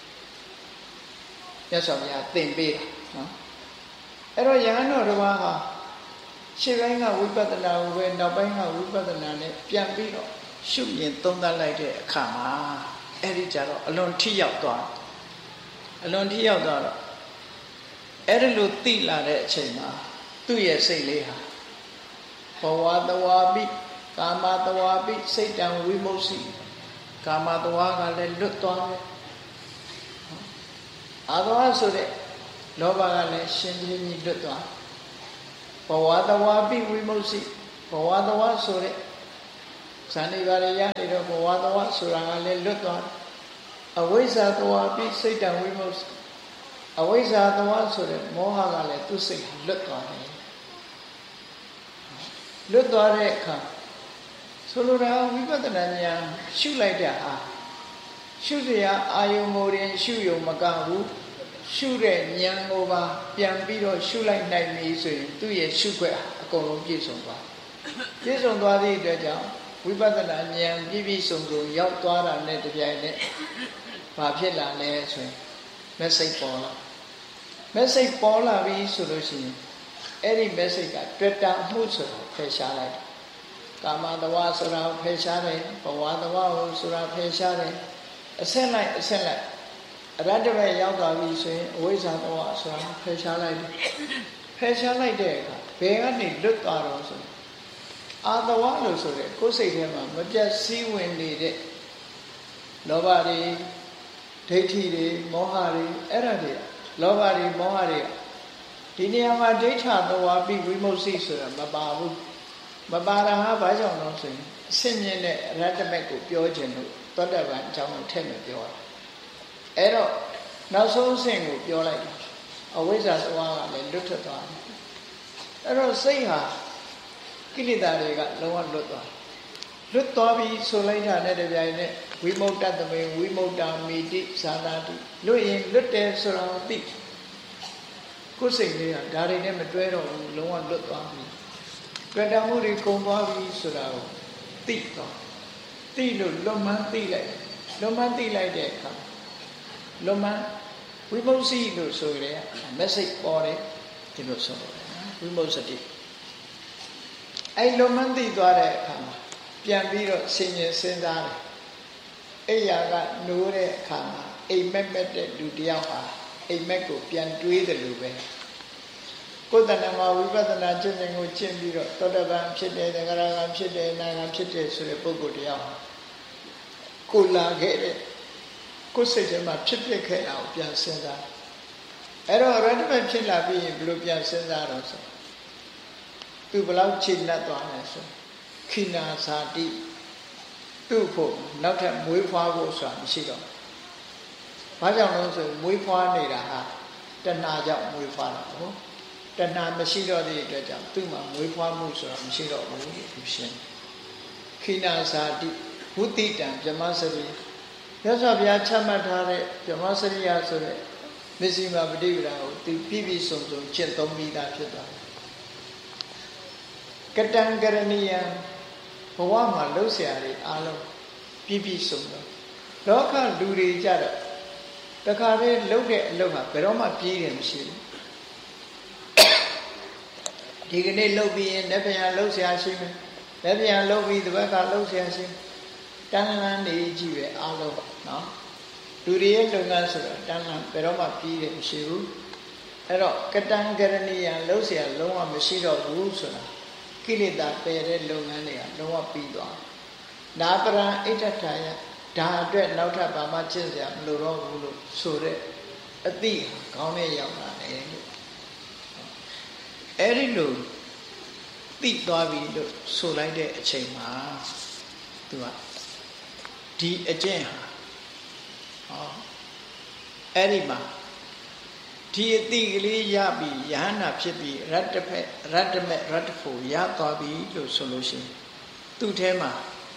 မြတ်စွာဘုရားသင်ပေးတာနော်အဲ့တော့ယဟန်တော်တစ်ပါးဟာရှေ့ပိုင်းကဝိပဿနာကိုပဲနောက်ပိုင်းကဝိပဿနာနဲ့ပြန်ပြီးတော့ရှုရင်သုံးသပ်လိုက်တဲ့အခါမှာအဲ့ဒီကြတော့အလွန်ထိရောက်သွားအလွန်ထိရောက်သွားတော့အဲ့ဒီလိုသိလာတဲ့အချိန်မှာသူ့ရဲ့စိတ်လေးဟာဘဝတဝါပိကာမတဝါပိစိတ်တံဝိမု ക്തി ကာမတဝါကလည်းလွတ်သွားတယ်အာသဝါဆိုတဲ့လောဘကလည်းရှင်းရှင်းကြီးလွတ်သွားဘဝတဝါပိဝိမု ക്തി ဘဝတဝဆိုတဲ့ဇန်နေပါရရနေတော့ဘဝတဝဆိုတာကလည်းလွတ်သွားအဝိဇ္ဇာတဝပြီးစိတ်တံဝိမုတ်အဝိဇ္ဇာတဝဆိုတဲ့မောဟကလည်းသူ့စိတ်လွတ်သွားတယ်လွတ်သွားတဲ့အခါဆိုလိုတာဝိပဿနာဉာဏ်ရှုလိုက်တဲ့အာရှုစရာအာယုံမိုရင်ရှုယုံမကဘူးရှုတဲ့ဉာဏ်ကိုပါပြန်ပြီးတော့ရှုလိုက်နိုင်ပြီဆိုရင်သူ့ရဲ့ရှုခွက်အကုန်လုံးပြည့်စုံသွားပြည့်စုံသွားသည့်အတွက်ကြောင့်ဝိပဿနာဉာဏ်ပြည့်ပြည့်စုံစုံရောက်သွားတာနဲ့တပြိုင်နက်ဘာဖြစ်လာလဲဆိုရင်မက်ဆေ့ပေါ်လာမက်ဆေ့ပေါ်လာပြီဆိုလို့ရှိရင်အဲ့ဒီ message ကတွေ့တာမှုဆိုတာဖယ်ရှားလိုက်ကာမတဝဆိုတာဖယ်ရှားတယ်ဘဝတဝဆိုတာဖယ်ရှားတယ်အဆက်လိုက်အဆက်လိုက်အရတ္တပဲရောက်သွားပြီဆိုရင်အဝိဇ္ဇာတဝဆိုတာဖယ်ရှားလိုက်တယ်ဖယ်ရှားလိုက်တဲ့အခါဘယ်ကနေလွတ်သွားတော့ဆိုအာတဝလို့ဆိုတဲ့ကိုယ်စိတ်ထဲမှာမပြတ်စည်းဝင်နေတဲ့လောဘတွေဒိဋ္ဌိတွေမောဟတွေအဲ့ဒါတွေလောဘတွေမောဟတွေဒီနေရာမှာဒိဋ္ဌသဝါပိဝိမုတ်စိဆိုတာမပါဘူးမပါတာဟာဘာကြောင့်လဲဆိုရင်အစစ်မြင့်တဲ့အရတ္တမက်ကိုပြောခြင်းလို့သောတပန်အကြောင်းကိုထည့်မပြောတာအဲ့တော့နောက်ဆုံးအဆင့်ကိုပြောလိုက်တာအဝိဇ္ဇာသဝါကလည်းလွတ်ထွက်သွားတယ်အဲ့တော့စိတ်ဟာကိလေသာတွေကလုံးဝလွတ်သွားလွတ်သွားပြီဆိုလိုက်တာနဲ့တပြိုင်နက်ဝိမုတ်တတမေဝိမုတ်တာမိတိဇာနာတိလွတ်ရင်လွတ်တယ်ဆိုတာကိုသိကိုယ်စိတ်လေးကဒါတွေနဲ့မတွဲတော့ဘူးလုံးဝလွတ်သွားပြီတွေ့တာမှုတွေကုန်သွားပြီဆိုတာကိုသိတော့သိလို့လွတ်မှန်းသိလိုက်လွတ်မှန်းသိလိုက်တဲ့အခါလွတ်မှန်းဝိမုတ်စီလို့ဆိုရဲ message ပေါ်တယ်ဒီလိုဆိုတယ်ဝိမုတ်စတိအဲ့လွတ်မှန်းသိသွားတဲ့အခါမှာပြန်ပြီးတော့ဆင်ញင်စဉ်းစားတယ်အိယာကနိုးတဲ့အခါမှာအိမ်မက်မက်တဲ့လူတယောက်ဟာအိမ်မက်ကိုပြန်တွေးတယ်လို့ပဲကိုယ်တဏ္ဍမှာဝိပဿနာကျင့်စဉ်ကိုကျင့်ပြီးတော့သောတပန်ဖြစ်တယ်သဂရကံဖြစ်တယ်နာဂံဖြစ်တယ်ဆိုတဲ့ပုဂ္ဂိုလ်တယောက်ကိုလာခဲ့တဲ့ကိုယ်စိတ်ထဲမှာဖြစ်ဖြစ်ခဲ့တာကိုပြန်စဉ်းစားအဲ့တော့ရတ္တမဖြစ်လာပြီးရင်ဘယ်လိုပြန်စဉ်းစားတော့ဆိုသူဘလောက်ချိန်နဲ့သွားလဲဆိုခိနာဇာတိသူ့ဖို့နောက်ထပ်မွေးဖွားဖို့ဆိုတာမရှိတော့ဘာကြောင့်လဲဆိုမွေးဖွားနေတာဟာတဏှာကြောင့်မွေးဖွားတာဟုတ်တဏှာမရှိတော့တဲ့အတွက်ကြောင့်သူ့မှာမွေးဖွားမှုဆိုတာမရှိတော့ဘူးသူရှင်းခိနာဇာတိဝုတိတံဗြဟ္မစရိရသော်ဘုရားချမှတ်ထားတဲ့ဗြဟ္မစရိယဆိုတဲ့မစ္စည်းမပฏิပဒါကိုသူပြည့်ပြည့်စုံစုံကျင့်သုံးပြီးသားဖြစ်သွားတယ်ကတံကရဏီယံဘဝမှာလှုပ်ရှားတွေအားလုံးပြည့်ပြည့်စုံစုံလောကလူတွေကြတော့တခါတည်းလှုပ်တဲ့အလုပ်ဟာဘယ်တော့မှပြေးတယ်မရှိဘူးဒီကနေ့လှုပ်ပြီးရင်လက်ပြန်လှုပ်ရှားရှိမယ်လက်ပြန်လှုပ်ပြီးဒီဘက်ကလှုပ်ရှားရှိတန်းလန်းနေကြည့်ပဲအားလုံးနော်လူတွေရဲ့လုပ်ငန်းဆိုတာတန်းလန်းဘယ်တော့မှပြေးတယ်မရှိဘူးအဲ့တော့ကတံကရဏီယံလှုပ်ရှားလုံးဝမရှိတော့ဘူးဆိုတာကိလေသာပယ်တဲ့လုပ်ငန်းတွေကလုံးဝပြီးသွားနာပရံဣဋ္ဌထာယဒါအတွက်နောက်ထပ်ဘာမှကျင့်စရာမလိုတော့ဘူးလို့ဆိုတဲ့အတိကောင်းတဲ့ရောက်လာတယ်လို့အဲ့ဒီလိုသိသွားပြီလို့ဆိုလိုက်တဲ့အချိန်မှာသူကဒီအကျင့်ဟာဟောအဲ့ဒီမှာဒီအတိကလေးရပြီယဟနာဖြစ်ပြီရတ္တဖက်ရတ္တမဲ့ရတ္တဖို့ရသွားပြီလို့ဆိုလို့ရှိရင်သူ့ထဲမှာ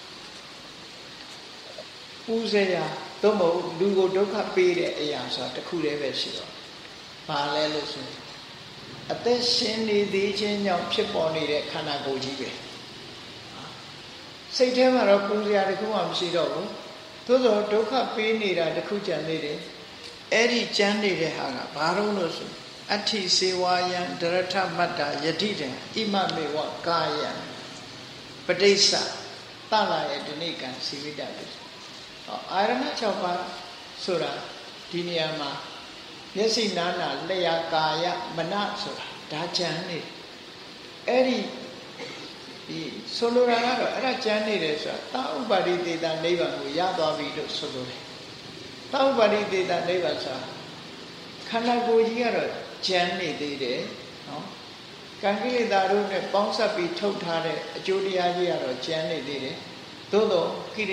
ပူဇေယသို့မဟုတ်လူကိုဒုက္ခပေးတဲ့အရာဆိုတာတစ်ခုတည်းပဲရှိတော့ဘာလဲလို့ဆိုရင်အသက်ရှင်နေသေးခြင်းကြောင့်ဖြစ်ပေါ်နေတဲ့ခန္ဓာကိုယ်ကြီးပဲစိတ်ထဲမှာတော့ပူဇေယတစ်ခုမှမရှိတော့ဘူးသို့သောဒုက္ခပေးနေတာတစ်ခုကြံနေတယ်အဲ့ဒီကြမ်းနေတဲ့ဟာကဘာလို့လို့ဆိုအဋ္ဌိစေဝါယံဒရထမတ္တယတိတံဣမမေဝကာယံပဋိစ္စတလာရဲ့ဒီနေ့ကံစီဝိတ္တပဲဟောအာရဏ၆ပါးဆိုတာဒီနေရာမှာမျက်စိနားနာလျှာကာယမနဆိုတာဒါကြမ်းနေအဲ့ဒီဒီဆိုလိုတာကတော့အဲ့ဒါကြမ်းနေတယ်ဆိုတာသာဥပါရိသေတာနိဗ္ဗာန်ကိုရသွားပြီလို့ဆိုလိုတယ်သာဥပါရိသေတာနိဗ္ဗာန်ဆိုတာခန္ဓာကိုယ်ကြီးကတော့ကြမ်းနေသေးတယ်နော်ကံကိလေသာတို့နဲ့ပေါင်းစပ်ပြီးထုတ်ထားတဲ့အကျိုးတရားကြီးကတော့ကျန်နေသေးတယ်သို့တော့ကိ